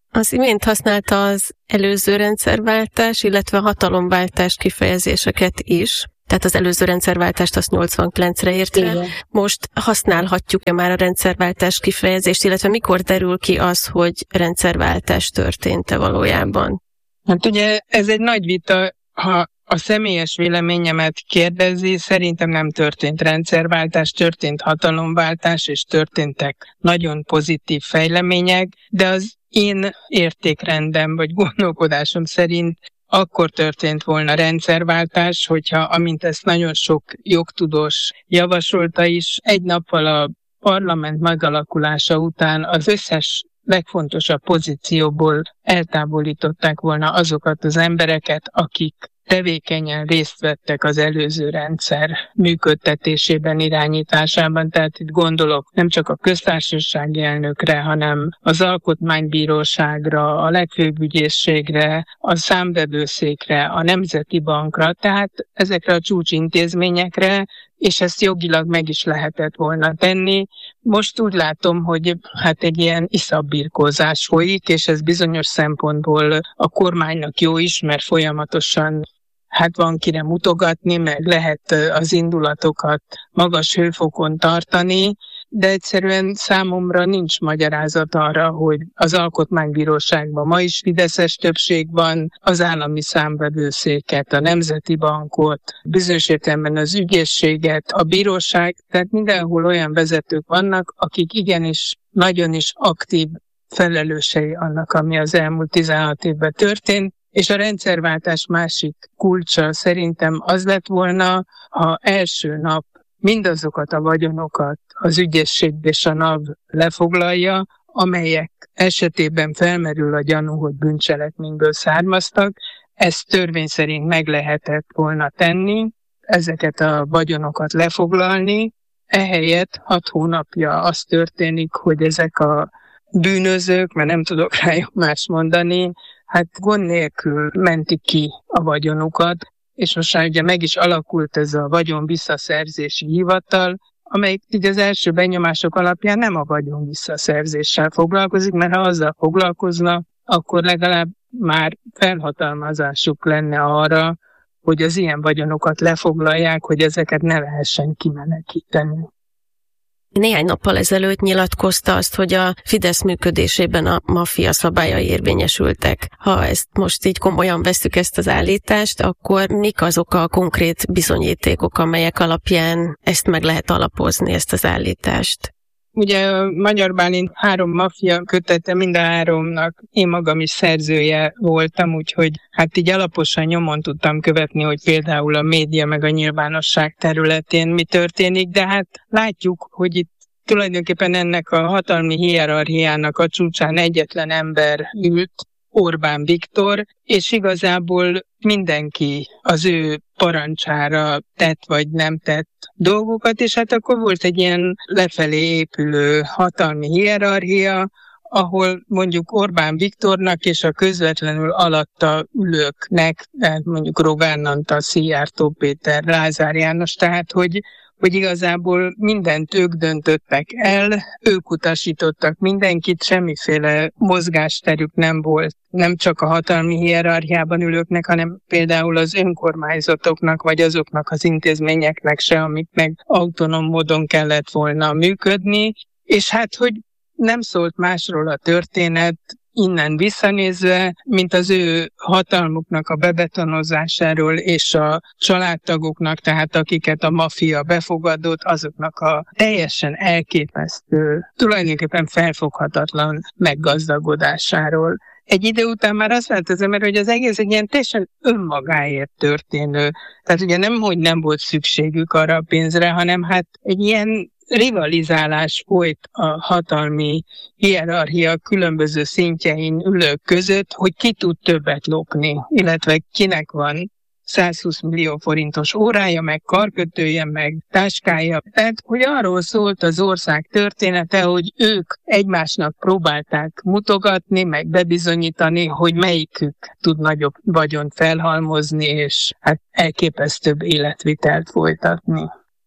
Az imént használta az előző rendszerváltás, illetve a hatalomváltás kifejezéseket is. Tehát az előző rendszerváltást azt nyolcvankilencre érte. Igen. Most használhatjuk-e már a rendszerváltás kifejezést, illetve mikor derül ki az, hogy rendszerváltás történt-e valójában? Hát ugye ez egy nagy vita, ha a személyes véleményemet kérdezi, szerintem nem történt rendszerváltás, történt hatalomváltás, és történtek nagyon pozitív fejlemények, de az én értékrendem vagy gondolkodásom szerint akkor történt volna rendszerváltás, hogyha, amint ezt nagyon sok jogtudós javasolta is, egy nappal a parlament megalakulása után az összes legfontosabb pozícióból eltávolították volna azokat az embereket, akik tevékenyen részt vettek az előző rendszer működtetésében, irányításában. Tehát itt gondolok nem csak a köztársasági elnökre, hanem az alkotmánybíróságra, a legfőbb ügyészségre, a számvevőszékre, a Nemzeti Bankra, tehát ezekre a csúcsintézményekre, és ezt jogilag meg is lehetett volna tenni. Most úgy látom, hogy hát egy ilyen iszabbirkózás folyik, és ez bizonyos szempontból a kormánynak jó is, mert folyamatosan hát van kire mutogatni, meg lehet az indulatokat magas hőfokon tartani, de egyszerűen számomra nincs magyarázat arra, hogy az Alkotmánybíróságban ma is fideszes többség van, az állami számvevőszéket, a Nemzeti Bankot, bizonyos értelemben az ügyészséget, a bíróság, tehát mindenhol olyan vezetők vannak, akik igenis nagyon is aktív felelősei annak, ami az elmúlt tizenhat évben történt, és a rendszerváltás másik kulcsa szerintem az lett volna, ha első nap mindazokat a vagyonokat az ügyészség és a NAV lefoglalja, amelyek esetében felmerül a gyanú, hogy bűncselekményből származtak. Ezt törvény szerint meg lehetett volna tenni, ezeket a vagyonokat lefoglalni. Ehelyett hat hónapja az történik, hogy ezek a bűnözők, mert nem tudok rájuk más mondani, hát gond nélkül mentik ki a vagyonukat, és most már ugye meg is alakult ez a vagyon visszaszerzési hivatal, amelyik így az első benyomások alapján nem a vagyon visszaszerzéssel foglalkozik, mert ha azzal foglalkozna, akkor legalább már felhatalmazásuk lenne arra, hogy az ilyen vagyonokat lefoglalják, hogy ezeket ne lehessen kimenekíteni. Néhány nappal ezelőtt nyilatkozta azt, hogy a Fidesz működésében a maffia szabályai érvényesültek. Ha ezt most így komolyan vesszük ezt az állítást, akkor mik azok a konkrét bizonyítékok, amelyek alapján ezt meg lehet alapozni, ezt az állítást? Ugye a Magyar Bálint három maffia kötete, mind a háromnak én magam is szerzője voltam, úgyhogy hát így alaposan nyomon tudtam követni, hogy például a média meg a nyilvánosság területén mi történik, de hát látjuk, hogy itt tulajdonképpen ennek a hatalmi hierarchiának a csúcsán egyetlen ember ült, Orbán Viktor, és igazából mindenki az ő parancsára tett vagy nem tett dolgokat, és hát akkor volt egy ilyen lefelé épülő hatalmi hierarchia, ahol mondjuk Orbán Viktornak és a közvetlenül alatta ülőknek, mondjuk Rogán Antal, Szijjártó Péter, Lázár János, tehát hogy hogy igazából mindent ők döntöttek el, ők utasítottak mindenkit, semmiféle mozgásterük nem volt, nem csak a hatalmi hierarchiában ülőknek, hanem például az önkormányzatoknak, vagy azoknak az intézményeknek se, amiknek autonóm módon kellett volna működni, és hát, hogy nem szólt másról a történet, innen visszanézve, mint az ő hatalmuknak a bebetonozásáról és a családtagoknak, tehát akiket a maffia befogadott, azoknak a teljesen elképesztő, tulajdonképpen felfoghatatlan meggazdagodásáról. Egy idő után már azt látta az ember, hogy az egész egy ilyen teljesen önmagáért történő. Tehát ugye nem, hogy nem volt szükségük arra a pénzre, hanem hát egy ilyen rivalizálás folyt a hatalmi hierarchia különböző szintjein ülők között, hogy ki tud többet lopni, illetve kinek van százhúsz millió forintos órája, meg karkötője, meg táskája. Tehát, hogy arról szólt az ország története, hogy ők egymásnak próbálták mutogatni, meg bebizonyítani, hogy melyikük tud nagyobb vagyont felhalmozni, és hát elképesztőbb életvitelt folytatni.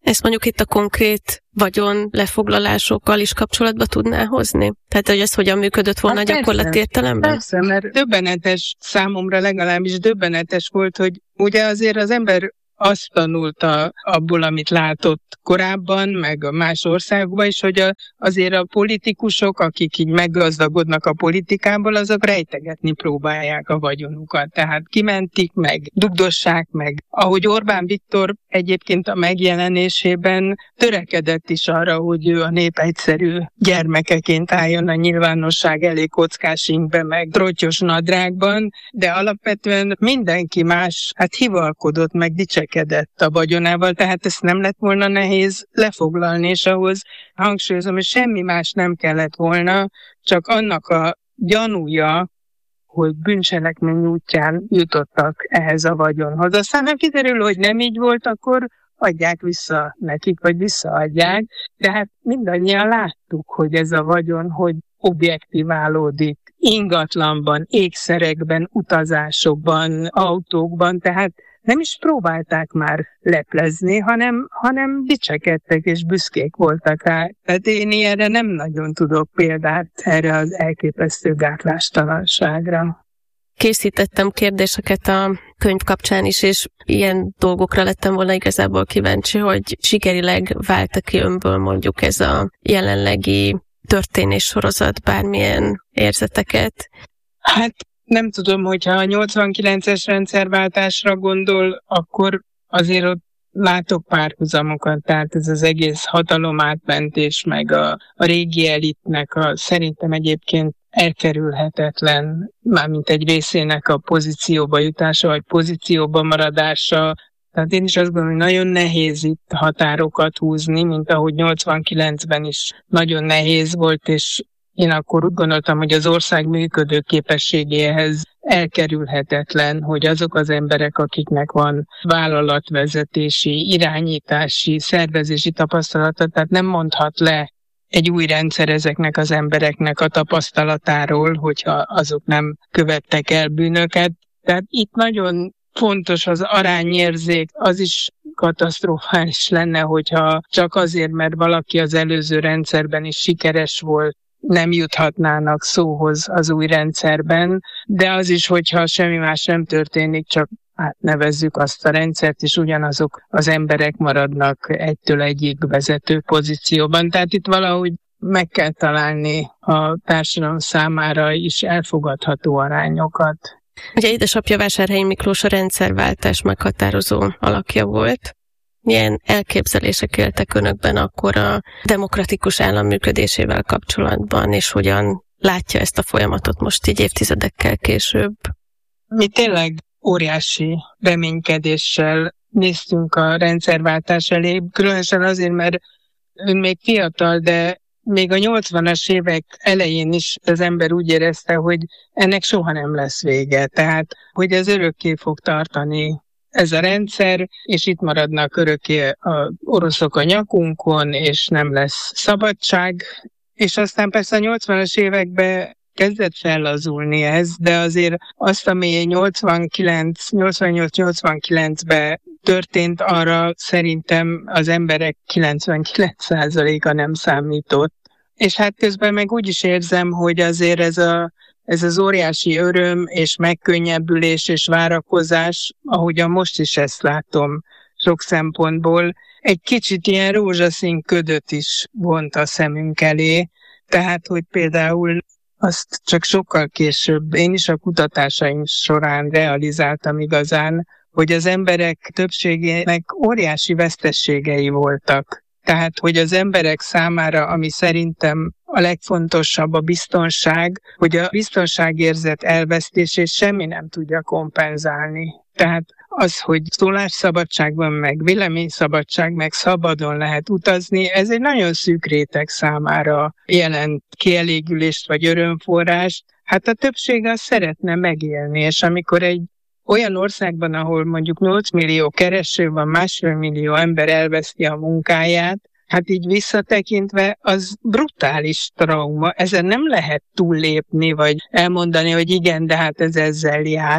Ezt mondjuk itt a konkrét vagyon lefoglalásokkal is kapcsolatba tudná hozni? Tehát, hogy ez hogyan működött volna hát gyakorlati értelemben? Persze, mert döbbenetes, számomra legalábbis döbbenetes volt, hogy ugye azért az ember azt tanulta abból, amit látott korábban, meg a más országokban is, hogy a, azért a politikusok, akik így meggazdagodnak a politikából, azok rejtegetni próbálják a vagyonukat. Tehát kimentik meg, dugdossák meg. Ahogy Orbán Viktor egyébként a megjelenésében törekedett is arra, hogy ő a nép egyszerű gyermekeként álljon a nyilvánosság elé kockás ingbe, meg trottyos nadrágban, de alapvetően mindenki más hát hivalkodott, meg dicsekedett a vagyonával, tehát ezt nem lett volna nehéz lefoglalni, és ahhoz hangsúlyozom, hogy semmi más nem kellett volna, csak annak a gyanúja, hogy bűncselekmény útján jutottak ehhez a vagyonhoz. Aztán nem kiderül, hogy nem így volt, akkor adják vissza nekik, vagy visszaadják, de hát mindannyian láttuk, hogy ez a vagyon, hogy objektiválódik ingatlanban, ékszerekben, utazásokban, autókban, tehát nem is próbálták már leplezni, hanem, hanem dicsekedtek és büszkék voltak rá. Tehát én ilyenre nem nagyon tudok példát erre az elképesztő gátlástalanságra. Készítettem kérdéseket a könyv kapcsán is, és ilyen dolgokra lettem volna igazából kíváncsi, hogy sikerileg vált ki önből mondjuk ez a jelenlegi történéssorozat bármilyen érzeteket? Hát nem tudom, hogyha a nyolcvankilences rendszerváltásra gondol, akkor azért ott látok párhuzamokat, tehát ez az egész hatalomátmentés, meg a, a régi elitnek a szerintem egyébként elkerülhetetlen, mármint egy részének a pozícióba jutása, vagy pozícióba maradása. Tehát én is azt gondolom, hogy nagyon nehéz itt határokat húzni, mint ahogy nyolcvankilencben is nagyon nehéz volt, és én akkor úgy gondoltam, hogy az ország működő képességéhez elkerülhetetlen, hogy azok az emberek, akiknek van vállalatvezetési, irányítási, szervezési tapasztalata, tehát nem mondhat le egy új rendszer ezeknek az embereknek a tapasztalatáról, hogyha azok nem követtek el bűnöket. Tehát itt nagyon fontos az arányérzék, az is katasztrofális lenne, hogyha csak azért, mert valaki az előző rendszerben is sikeres volt, nem juthatnának szóhoz az új rendszerben, de az is, hogyha semmi más nem történik, csak átnevezzük azt a rendszert, és ugyanazok az emberek maradnak egytől egyig vezető pozícióban. Tehát itt valahogy meg kell találni a társadalom számára is elfogadható arányokat. Ugye édesapja Vásárhelyi Miklós a rendszerváltás meghatározó alakja volt. Milyen elképzelések éltek önökben akkor a demokratikus állam működésével kapcsolatban, és hogyan látja ezt a folyamatot most így évtizedekkel később? Mi tényleg óriási reménykedéssel néztünk a rendszerváltás elé, különösen azért, mert ön még fiatal, de még a nyolcvanas évek elején is az ember úgy érezte, hogy ennek soha nem lesz vége. Tehát, hogy ez örökké fog tartani ez a rendszer, és itt maradnak örökké az oroszok a nyakunkon, és nem lesz szabadság. És aztán persze a nyolcvanas években kezdett fellazulni ez, de azért azt, ami nyolcvankilenc, nyolcvannyolc nyolcvankilencben történt, arra szerintem az emberek kilencvenkilenc százaléka nem számított. És hát közben meg úgy is érzem, hogy azért ez, a, ez az óriási öröm és megkönnyebbülés és várakozás, ahogyan most is ezt látom sok szempontból, egy kicsit ilyen rózsaszín ködöt is vont a szemünk elé. Tehát, hogy például azt csak sokkal később, én is a kutatásaim során realizáltam igazán, hogy az emberek többségének óriási vesztességei voltak. Tehát, hogy az emberek számára, ami szerintem a legfontosabb a biztonság, hogy a biztonságérzet elvesztését semmi nem tudja kompenzálni. Tehát az, hogy szólásszabadság van, meg véleményszabadság, meg szabadon lehet utazni, ez egy nagyon szűk réteg számára jelent kielégülést vagy örömforrást. Hát a többség azt szeretne megélni, és amikor egy olyan országban, ahol mondjuk nyolc millió kereső van, másfél millió ember elveszti a munkáját, hát így visszatekintve az brutális trauma. Ezen nem lehet túllépni, vagy elmondani, hogy igen, de hát ez ezzel jár.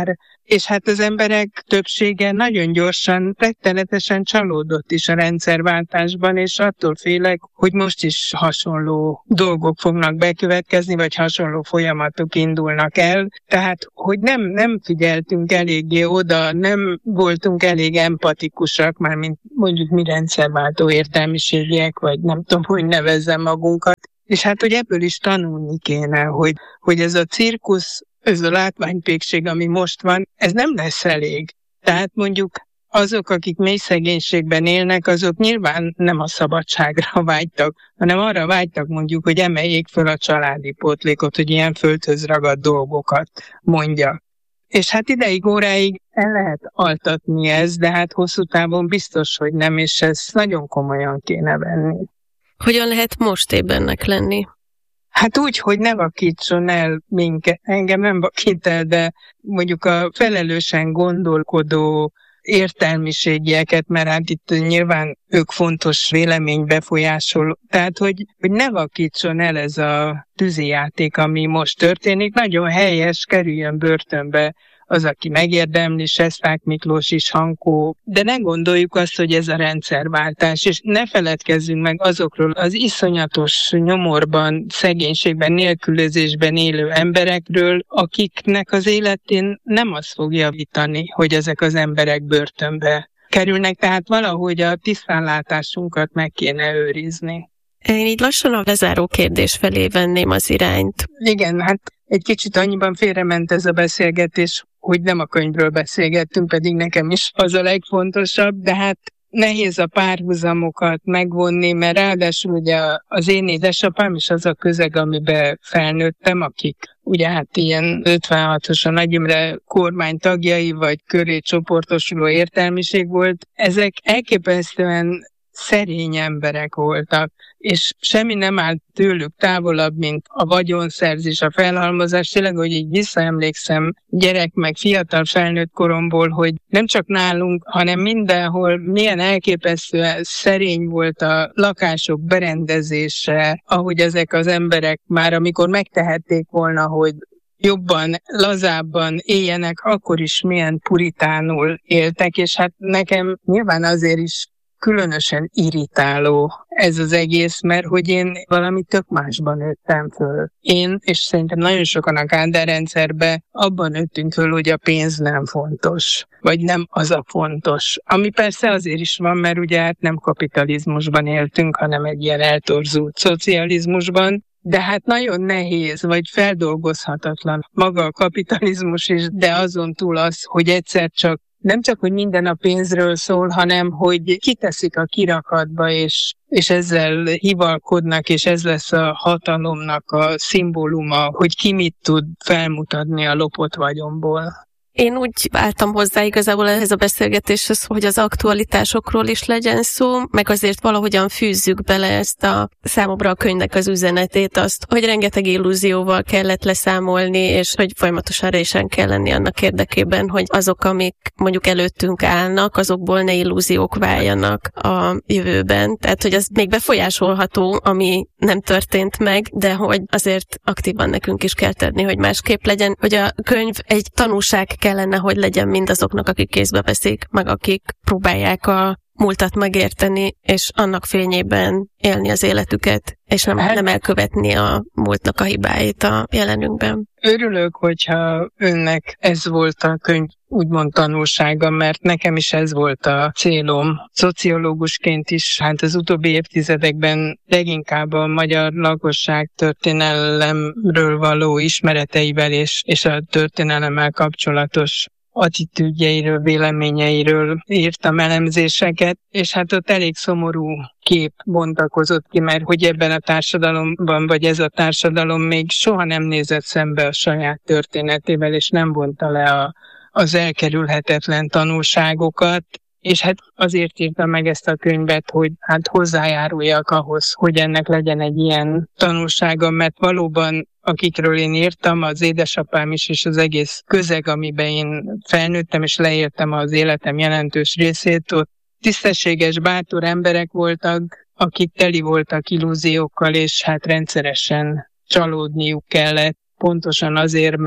És hát az emberek többsége nagyon gyorsan, rettenetesen csalódott is a rendszerváltásban, és attól félek, hogy most is hasonló dolgok fognak bekövetkezni, vagy hasonló folyamatok indulnak el. Tehát, hogy nem, nem figyeltünk eléggé oda, nem voltunk elég empatikusak, mármint mondjuk mi rendszerváltó értelmiségiek, vagy nem tudom, hogy nevezzem magunkat. És hát, hogy ebből is tanulni kéne, hogy, hogy ez a cirkusz, ez a látványpékség, ami most van, ez nem lesz elég. Tehát mondjuk azok, akik mély szegénységben élnek, azok nyilván nem a szabadságra vágytak, hanem arra vágytak mondjuk, hogy emeljék föl a családi pótlékot, hogy ilyen földhöz ragadt dolgokat mondja. És hát ideig, óráig el lehet altatni ezt, de hát hosszú távon biztos, hogy nem, és ezt nagyon komolyan kéne venni. Hogyan lehet most ébennek lenni? Hát úgy, hogy ne vakítson el minket, engem nem vakít el, de mondjuk a felelősen gondolkodó értelmiségieket, mert hát itt nyilván ők fontos véleménybefolyásoló. Tehát, hogy, hogy ne vakítson el ez a tűzijáték, ami most történik. Nagyon helyes, kerüljön börtönbe az, aki megérdemli, Sesták Miklós is, Hankó, de ne gondoljuk azt, hogy ez a rendszerváltás, és ne feledkezzünk meg azokról az iszonyatos nyomorban, szegénységben, nélkülözésben élő emberekről, akiknek az életén nem az fog javítani, hogy ezek az emberek börtönbe kerülnek, tehát valahogy a tisztánlátásunkat meg kéne őrizni. Én így lassan a lezáró kérdés felé venném az irányt. Igen, hát egy kicsit annyiban félrement ez a beszélgetés, hogy nem a könyvről beszélgettünk, pedig nekem is az a legfontosabb, de hát nehéz a párhuzamokat megvonni, mert ráadásul ugye az én édesapám is az a közeg, amiben felnőttem, akik ugye hát ilyen ötvenhatos a Nagy Imre kormány tagjai, vagy köré csoportosuló értelmiség volt, ezek elképesztően szerény emberek voltak, és semmi nem állt tőlük távolabb, mint a vagyonszerzés, a felhalmozás. Tényleg, hogy így visszaemlékszem gyerek meg fiatal felnőtt koromból, hogy nem csak nálunk, hanem mindenhol milyen elképesztően szerény volt a lakások berendezése, ahogy ezek az emberek már amikor megtehették volna, hogy jobban, lazábban éljenek, akkor is milyen puritánul éltek, és hát nekem nyilván azért is különösen irritáló ez az egész, mert hogy én valami tök másban nőttem föl. Én, és szerintem nagyon sokan a Kádár rendszerben abban nőttünk föl, hogy a pénz nem fontos, vagy nem az a fontos. Ami persze azért is van, mert ugye hát nem kapitalizmusban éltünk, hanem egy ilyen eltorzult szocializmusban, de hát nagyon nehéz, vagy feldolgozhatatlan maga a kapitalizmus is, de azon túl az, hogy egyszer csak nem csak, hogy minden a pénzről szól, hanem, hogy kiteszik a kirakatba, és, és ezzel hivalkodnak, és ez lesz a hatalomnak a szimbóluma, hogy ki mit tud felmutatni a lopott vagyonból. Én úgy álltam hozzá igazából ehhez a beszélgetéshez, hogy az aktualitásokról is legyen szó, meg azért valahogyan fűzzük bele ezt a számomra a könyvnek az üzenetét, azt, hogy rengeteg illúzióval kellett leszámolni, és hogy folyamatosan résen kell lenni annak érdekében, hogy azok, amik mondjuk előttünk állnak, azokból ne illúziók váljanak a jövőben. Tehát, hogy az még befolyásolható, ami nem történt meg, de hogy azért aktívan nekünk is kell tenni, hogy másképp legyen, hogy a könyv egy tanúság kellene, hogy legyen mindazoknak, akik kézbe veszik, meg akik próbálják a múltat megérteni, és annak fényében élni az életüket, és nem, nem elkövetni a múltnak a hibáit a jelenünkben. Örülök, hogyha önnek ez volt a könyv úgymond tanulsága, mert nekem is ez volt a célom. Szociológusként is, hát az utóbbi évtizedekben leginkább a magyar lakosság történelemről való ismereteivel és, és a történelemmel kapcsolatos attitűdjeiről, véleményeiről írtam elemzéseket, és hát ott elég szomorú kép bontakozott ki, mert hogy ebben a társadalomban, vagy ez a társadalom még soha nem nézett szembe a saját történetével, és nem vonta le a, az elkerülhetetlen tanulságokat, és hát azért írtam meg ezt a könyvet, hogy hát hozzájáruljak ahhoz, hogy ennek legyen egy ilyen tanulsága, mert valóban akikről én írtam, az édesapám is, és az egész közeg, amiben én felnőttem, és leéltem az életem jelentős részét, ott tisztességes, bátor emberek voltak, akik teli voltak illúziókkal, és hát rendszeresen csalódniuk kellett, pontosan azért, mert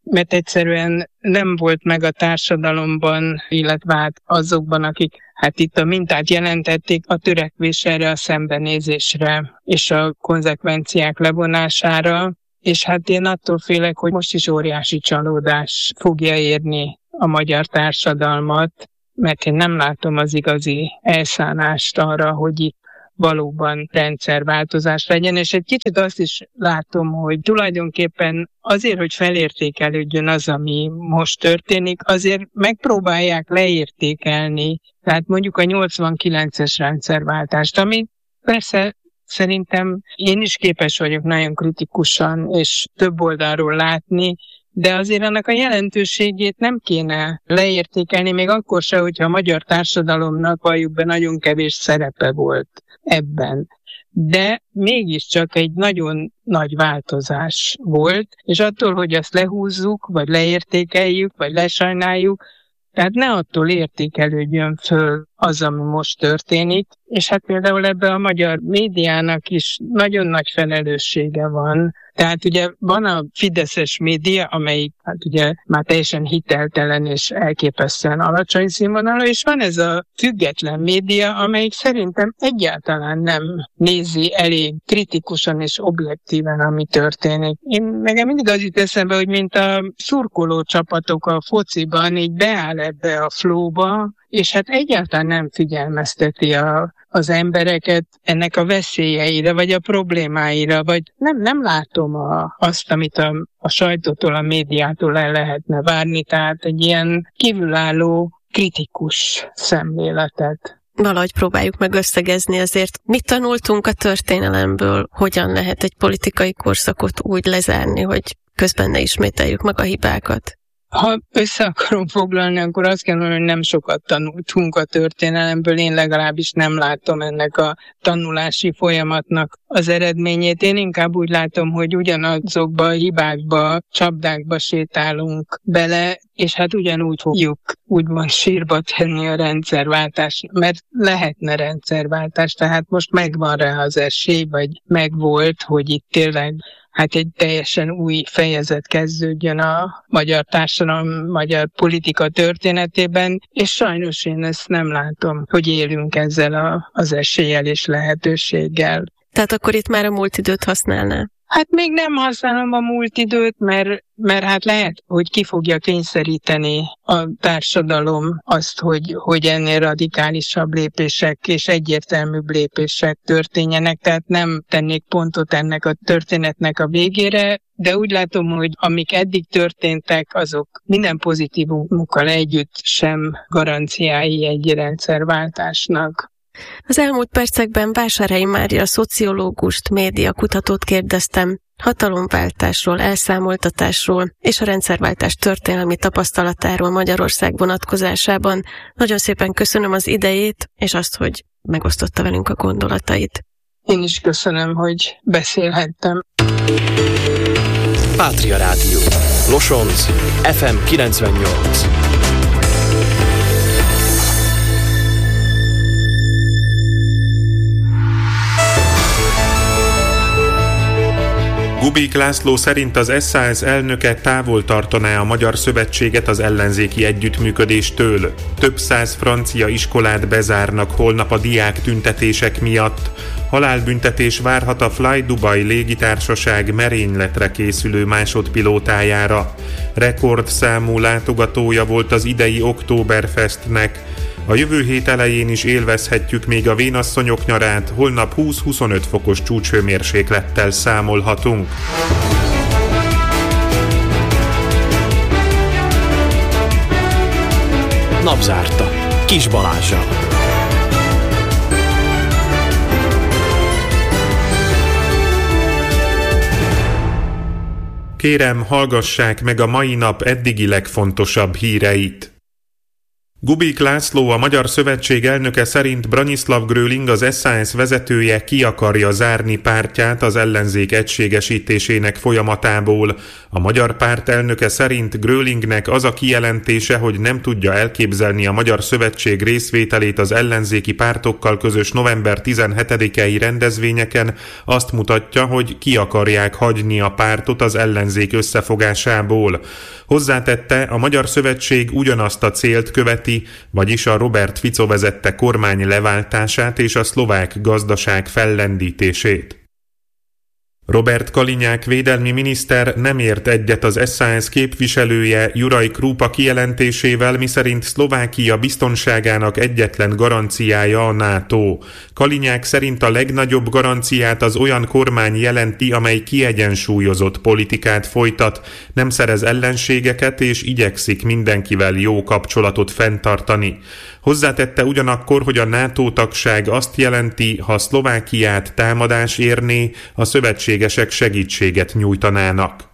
mert egyszerűen nem volt meg a társadalomban, illetve hát azokban, akik hát itt a mintát jelentették, a törekvés erre a szembenézésre és a konzekvenciák levonására, és hát én attól félek, hogy most is óriási csalódás fogja érni a magyar társadalmat, mert én nem látom az igazi elszánást arra, hogy itt valóban rendszerváltozás legyen, és egy kicsit azt is látom, hogy tulajdonképpen azért, hogy felértékelődjön az, ami most történik, azért megpróbálják leértékelni, tehát mondjuk a nyolcvankilences rendszerváltást, ami persze szerintem én is képes vagyok nagyon kritikusan és több oldalról látni, de azért annak a jelentőségét nem kéne leértékelni, még akkor se, hogyha a magyar társadalomnak valljuk be nagyon kevés szerepe volt ebben. De mégiscsak egy nagyon nagy változás volt, és attól, hogy azt lehúzzuk, vagy leértékeljük, vagy lesajnáljuk, tehát ne attól értékelődjön föl az, ami most történik, és hát például ebben a magyar médiának is nagyon nagy felelőssége van. Tehát ugye van a fideszes média, amelyik hát ugye már teljesen hiteltelen és elképesztően alacsony színvonalú, és van ez a független média, amelyik szerintem egyáltalán nem nézi elég kritikusan és objektíven, ami történik. Én nekem mindig az jut eszembe, hogy mint a szurkoló csapatok a fociban, így beáll ebbe a flowba, és hát egyáltalán nem figyelmezteti a, az embereket ennek a veszélyeire, vagy a problémáira, vagy nem, nem látom a, azt, amit a, a sajtótól, a médiától el lehetne várni, tehát egy ilyen kívülálló, kritikus szemléletet. Valahogy próbáljuk meg összegezni azért. Mit tanultunk a történelemből? Hogyan lehet egy politikai korszakot úgy lezárni, hogy közben ne ismételjük meg a hibákat? Ha össze akarom foglalni, akkor azt kell mondani, hogy nem sokat tanultunk a történelemből, én legalábbis nem látom ennek a tanulási folyamatnak az eredményét. Én inkább úgy látom, hogy ugyanazokba a hibákba, csapdákba sétálunk bele, és hát ugyanúgy fogjuk úgymond sírba tenni a rendszerváltást, mert lehetne rendszerváltás, tehát most megvan rá az esély, vagy megvolt, hogy itt tényleg hát egy teljesen új fejezet kezdődjön a magyar társadalom, magyar politika történetében, és sajnos én ezt nem látom, hogy élünk ezzel a, az eséllyel és lehetőséggel. Tehát akkor itt már a múlt időt használná? Hát még nem használom a múlt időt, mert, mert hát lehet, hogy ki fogja kényszeríteni a társadalom azt, hogy, hogy ennél radikálisabb lépések és egyértelműbb lépések történjenek, tehát nem tennék pontot ennek a történetnek a végére, de úgy látom, hogy amik eddig történtek, azok minden pozitívumukkal együtt sem garanciái egy rendszerváltásnak. Az elmúlt percekben Vásárhelyi Mária szociológust, médiakutatót kérdeztem hatalomváltásról, elszámoltatásról és a rendszerváltás történelmi tapasztalatáról Magyarország vonatkozásában. Nagyon szépen köszönöm az idejét, és azt, hogy megosztotta velünk a gondolatait. Én is köszönöm, hogy beszélhettem. Pátria Rádió. Losonc, ef em kilencvennyolc. Kubik László szerint az es zá es elnöke távol tartaná a Magyar Szövetséget az ellenzéki együttműködéstől. Több száz francia iskolát bezárnak holnap a diák tüntetések miatt. Halálbüntetés várhat a Fly Dubai légitársaság merényletre készülő másodpilótájára. Rekordszámú látogatója volt az idei Oktoberfestnek. A jövő hét elején is élvezhetjük még a vénasszonyok nyarát, holnap húsz-huszonöt fokos csúcshőmérséklettel számolhatunk. Napzárta. Kis Balázsa. Kérem, hallgassák meg a mai nap eddigi legfontosabb híreit. Gubik László, a Magyar Szövetség elnöke szerint Branislav Gröling, az es zá es vezetője ki akarja zárni pártját az ellenzék egységesítésének folyamatából. A magyar párt elnöke szerint Grölingnek az a kijelentése, hogy nem tudja elképzelni a Magyar Szövetség részvételét az ellenzéki pártokkal közös november tizenhetedikei rendezvényeken, azt mutatja, hogy ki akarják hagyni a pártot az ellenzék összefogásából. Hozzátette, a Magyar Szövetség ugyanazt a célt követi, vagyis a Robert Fico vezette kormány leváltását és a szlovák gazdaság fellendítését. Robert Kalinyák védelmi miniszter nem ért egyet az es zá es képviselője Juraj Krupa kijelentésével, miszerint Szlovákia biztonságának egyetlen garanciája a NATO. Kalinyák szerint a legnagyobb garanciát az olyan kormány jelenti, amely kiegyensúlyozott politikát folytat, nem szerez ellenségeket és igyekszik mindenkivel jó kapcsolatot fenntartani. Hozzátette ugyanakkor, hogy a NATO tagság azt jelenti, ha Szlovákiát támadás érné, a szövetségesek segítséget nyújtanának.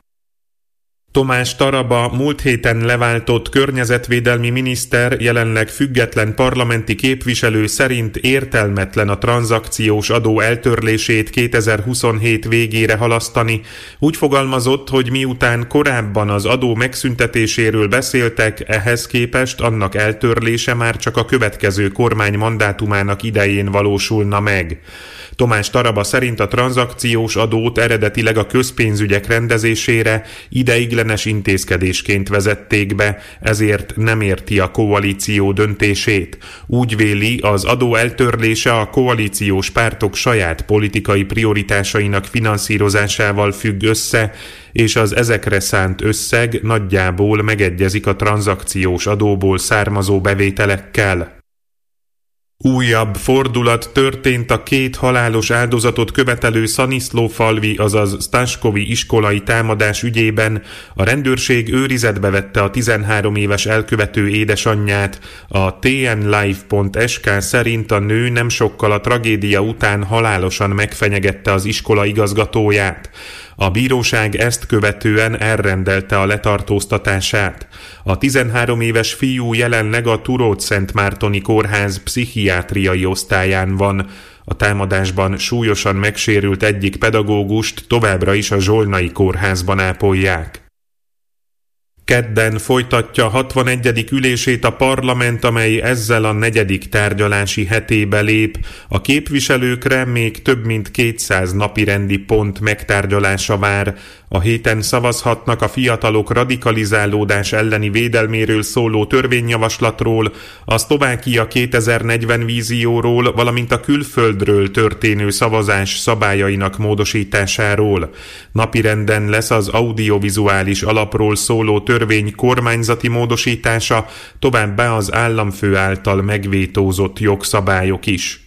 Tomás Taraba, múlt héten leváltott környezetvédelmi miniszter, jelenleg független parlamenti képviselő szerint értelmetlen a tranzakciós adó eltörlését kétezer-huszonhét végére halasztani. Úgy fogalmazott, hogy miután korábban az adó megszüntetéséről beszéltek, ehhez képest annak eltörlése már csak a következő kormány mandátumának idején valósulna meg. Tomás Taraba szerint a tranzakciós adót eredetileg a közpénzügyek rendezésére ideiglenes intézkedésként vezették be, ezért nem érti a koalíció döntését. Úgy véli, az adó eltörlése a koalíciós pártok saját politikai prioritásainak finanszírozásával függ össze, és az ezekre szánt összeg nagyjából megegyezik a tranzakciós adóból származó bevételekkel. Újabb fordulat történt a két halálos áldozatot követelő Szaniszlófalvi, azaz Staskovi iskolai támadás ügyében. A rendőrség őrizetbe vette a tizenhárom éves elkövető édesanyját. A té en live pont es ká szerint a nő nem sokkal a tragédia után halálosan megfenyegette az iskola igazgatóját. A bíróság ezt követően elrendelte a letartóztatását. A tizenhárom éves fiú jelenleg a Turót-Szentmártoni Kórház pszichiátriai osztályán van. A támadásban súlyosan megsérült egyik pedagógust továbbra is a Zsolnai Kórházban ápolják. Kedden folytatja hatvanegyedik ülését a parlament, amely ezzel a negyedik tárgyalási hetébe lép. A képviselőkre még több mint kétszáz napirendi pont megtárgyalása vár. A héten szavazhatnak a fiatalok radikalizálódás elleni védelméről szóló törvényjavaslatról, a Szlovákia kétezer-negyven vízióról, valamint a külföldről történő szavazás szabályainak módosításáról. Napirenden lesz az audiovizuális alapról szóló törvény kormányzati módosítása, továbbá az államfő által megvétózott jogszabályok is.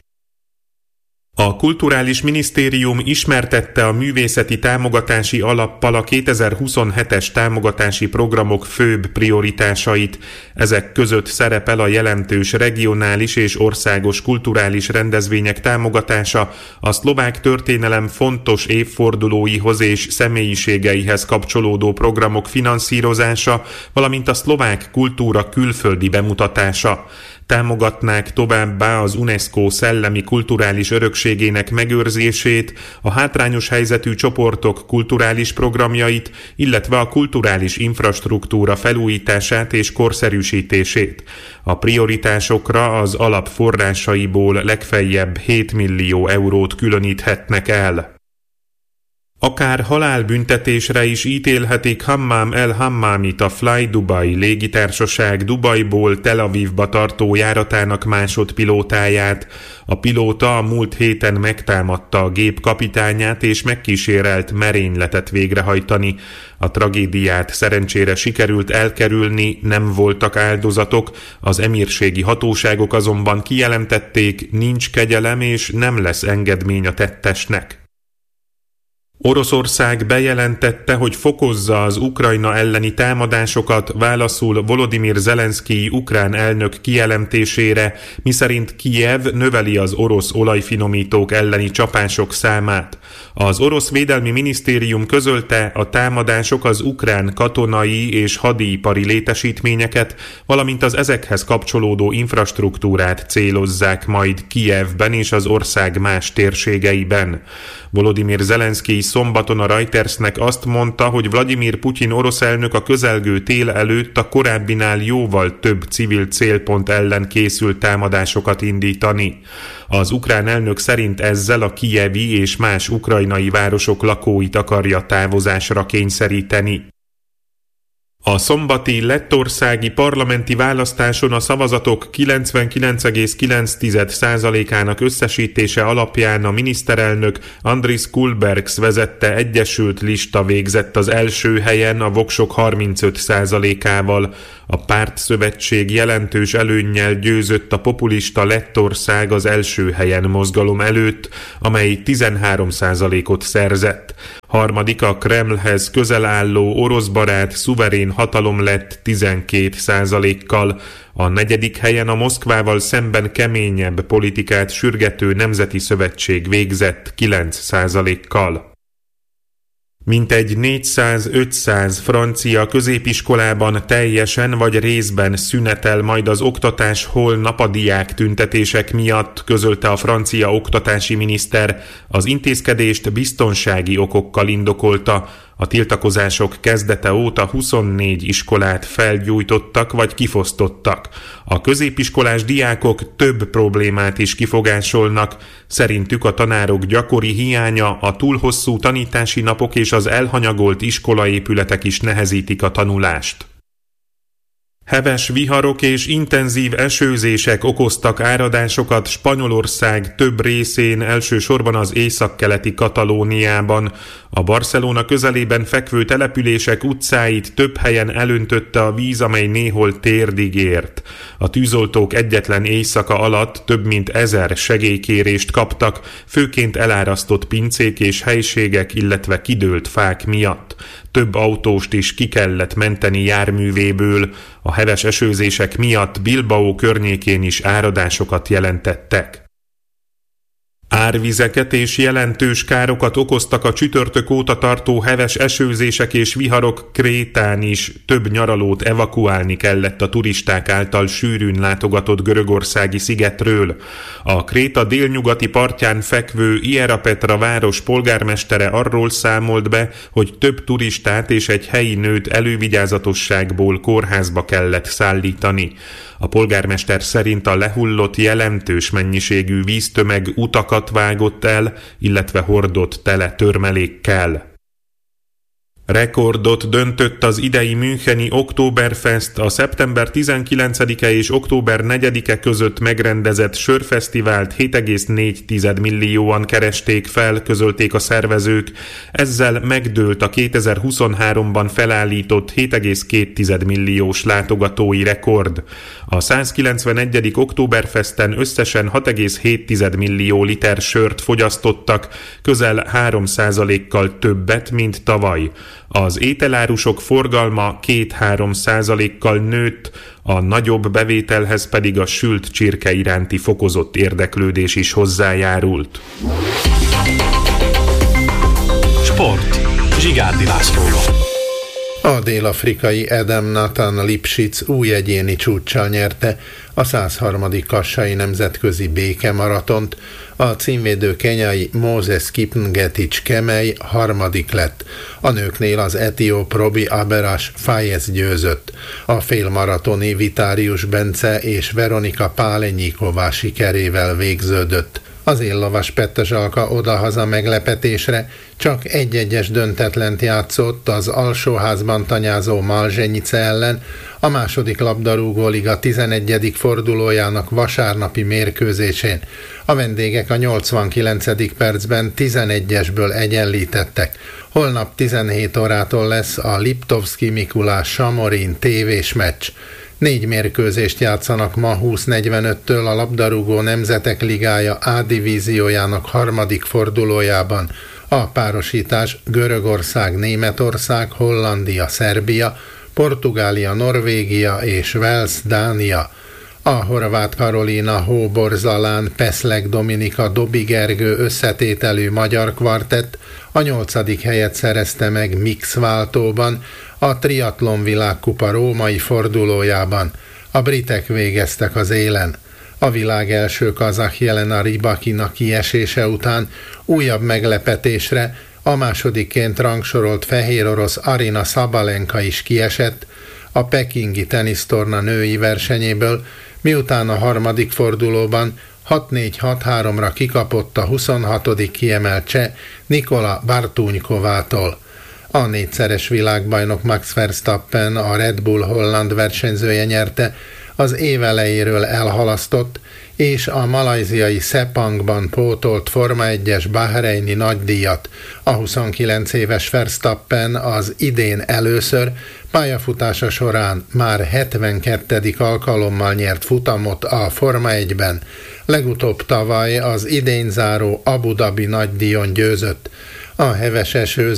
A Kulturális Minisztérium ismertette a művészeti támogatási alappal a kétezer-huszonhetes támogatási programok főbb prioritásait. Ezek között szerepel a jelentős regionális és országos kulturális rendezvények támogatása, a szlovák történelem fontos évfordulóihoz és személyiségeihez kapcsolódó programok finanszírozása, valamint a szlovák kultúra külföldi bemutatása. Támogatnák továbbá az UNESCO szellemi kulturális örökségének megőrzését, a hátrányos helyzetű csoportok kulturális programjait, illetve a kulturális infrastruktúra felújítását és korszerűsítését. A prioritásokra az alap forrásaiból legfeljebb hét millió eurót különíthetnek el. Akár halálbüntetésre is ítélhetik Hammam El Hammamit, a Fly Dubai légitársaság Dubajból Tel Avivba tartó járatának másodpilótáját. A pilóta a múlt héten megtámadta a gép kapitányát és megkísérelt merényletet végrehajtani. A tragédiát szerencsére sikerült elkerülni, nem voltak áldozatok, az emírségi hatóságok azonban kijelentették, nincs kegyelem és nem lesz engedmény a tettesnek. Oroszország bejelentette, hogy fokozza az Ukrajna elleni támadásokat, válaszul Volodymyr Zelenszkij ukrán elnök kijelentésére, miszerint Kijev növeli az orosz olajfinomítók elleni csapások számát. Az orosz védelmi minisztérium közölte, a támadások az ukrán katonai és hadipari létesítményeket, valamint az ezekhez kapcsolódó infrastruktúrát célozzák majd Kijevben és az ország más térségeiben. Volodymyr Zelenszkij szombaton a Reutersnek azt mondta, hogy Vladimir Putyin orosz elnök a közelgő tél előtt a korábbinál jóval több civil célpont ellen készült támadásokat indítani. Az ukrán elnök szerint ezzel a kijevi és más ukrajnai városok lakóit akarja távozásra kényszeríteni. A szombati lettországi parlamenti választáson a szavazatok kilencvenkilenc egész kilenc százalékának összesítése alapján a miniszterelnök Andris Kulbergs vezette egyesült lista végzett az első helyen a voksok harmincöt százalékával. A pártszövetség jelentős előnnyel győzött a populista Lettország az első helyen mozgalom előtt, amely tizenhárom százalékot szerzett. Harmadik a Kremlhez közel álló oroszbarát szuverén hatalom lett tizenkét százalékkal. A negyedik helyen a Moszkvával szemben keményebb politikát sürgető Nemzeti Szövetség végzett kilenc százalékkal. Mintegy négyszáz-ötszáz francia középiskolában teljesen vagy részben szünetel majd az oktatás holnap a diák tüntetések miatt, közölte a francia oktatási miniszter. Az intézkedést biztonsági okokkal indokolta. A tiltakozások kezdete óta huszonnégy iskolát felgyújtottak vagy kifosztottak. A középiskolás diákok több problémát is kifogásolnak. Szerintük a tanárok gyakori hiánya, a túl hosszú tanítási napok és az elhanyagolt iskolaépületek is nehezítik a tanulást. Heves viharok és intenzív esőzések okoztak áradásokat Spanyolország több részén, elsősorban az északkeleti Katalóniában. A Barcelona közelében fekvő települések utcáit több helyen elöntötte a víz, amely néhol térdig ért. A tűzoltók egyetlen éjszaka alatt több mint ezer segélykérést kaptak, főként elárasztott pincék és helységek, illetve kidőlt fák miatt. Több autóst is ki kellett menteni járművéből. A heves esőzések miatt Bilbao környékén is áradásokat jelentettek. Árvizeket és jelentős károkat okoztak a csütörtök óta tartó heves esőzések és viharok Krétán is. Több nyaralót evakuálni kellett a turisták által sűrűn látogatott görögországi szigetről. A Kréta délnyugati partján fekvő Ierapetra város polgármestere arról számolt be, hogy több turistát és egy helyi nőt elővigyázatosságból kórházba kellett szállítani. A polgármester szerint a lehullott jelentős mennyiségű víztömeg utakat vágott el, illetve hordott tele törmelékkel. Rekordot döntött az idei müncheni Oktoberfest, a szeptember tizenkilencedike és október negyedike között megrendezett sörfesztivált hét egész négy millióan keresték fel, közölték a szervezők. Ezzel megdőlt a kétezer-huszonháromban felállított hét egész két milliós látogatói rekord. A százkilencvenegyedik Oktoberfesten összesen hat egész hét millió liter sört fogyasztottak, közel három százalékkal többet, mint tavaly. Az ételárusok forgalma két-három százalékkal nőtt, a nagyobb bevételhez pedig a sült csirke iránti fokozott érdeklődés is hozzájárult. Sport. Zsigárdi Lászlóval. A dél-afrikai Adam Nathan Lipschitz új egyéni csúccsal nyerte a százharmadik kassai nemzetközi békemaratont, a címvédő kenyai Moses Kipngetics Kemei harmadik lett. A nőknél az etióp Robi Aberas Fayez győzött. A félmaratoni Vitárius Bence és Veronika Pálenyikova sikerével végződött. Az éllovas Pettezsalka odahaza meglepetésre csak egy-egyes döntetlent játszott az alsóházban tanyázó Malzsenyice ellen, a második labdarúgóliga tizenegyedik fordulójának vasárnapi mérkőzésén. A vendégek a nyolcvankilencedik percben tizenegyesből egyenlítettek. Holnap tizenhét órától lesz a Liptovszki Mikulás Samorin tévés meccs. Négy mérkőzést játszanak ma húsz negyvenöttől a labdarúgó Nemzetek Ligája A divíziójának harmadik fordulójában. A párosítás Görögország, Németország, Hollandia, Szerbia, Portugália, Norvégia és Wales, Dánia. A Horváth Karolina, Hóborzalán, Peszlek Dominika, Dobi Gergő összetételű magyar kvartett a nyolcadik helyet szerezte meg mix váltóban a triatlon világkupa római fordulójában. A britek végeztek az élen. A világ első kazah Jelena Rybakinak kiesése után újabb meglepetésre a másodikként rangsorolt fehér orosz Arina Sabalenka is kiesett a pekingi tenisztorna női versenyéből, miután a harmadik fordulóban hat négy hat háromra kikapott a huszonhatodik kiemelt cseh Nikola Bartunykovától. A négyszeres világbajnok Max Verstappen, a Red Bull holland versenyzője nyerte az év elejéről elhalasztott és a malajziai Sepangban pótolt Forma egyes bahreini nagydíjat. A huszonkilenc éves Verstappen az idén először pályafutása során már hetvenkettedik alkalommal nyert futamot a Forma egyben. Legutóbb tavaly az idén záró Abu Dhabi nagydíjon győzött. A heves eső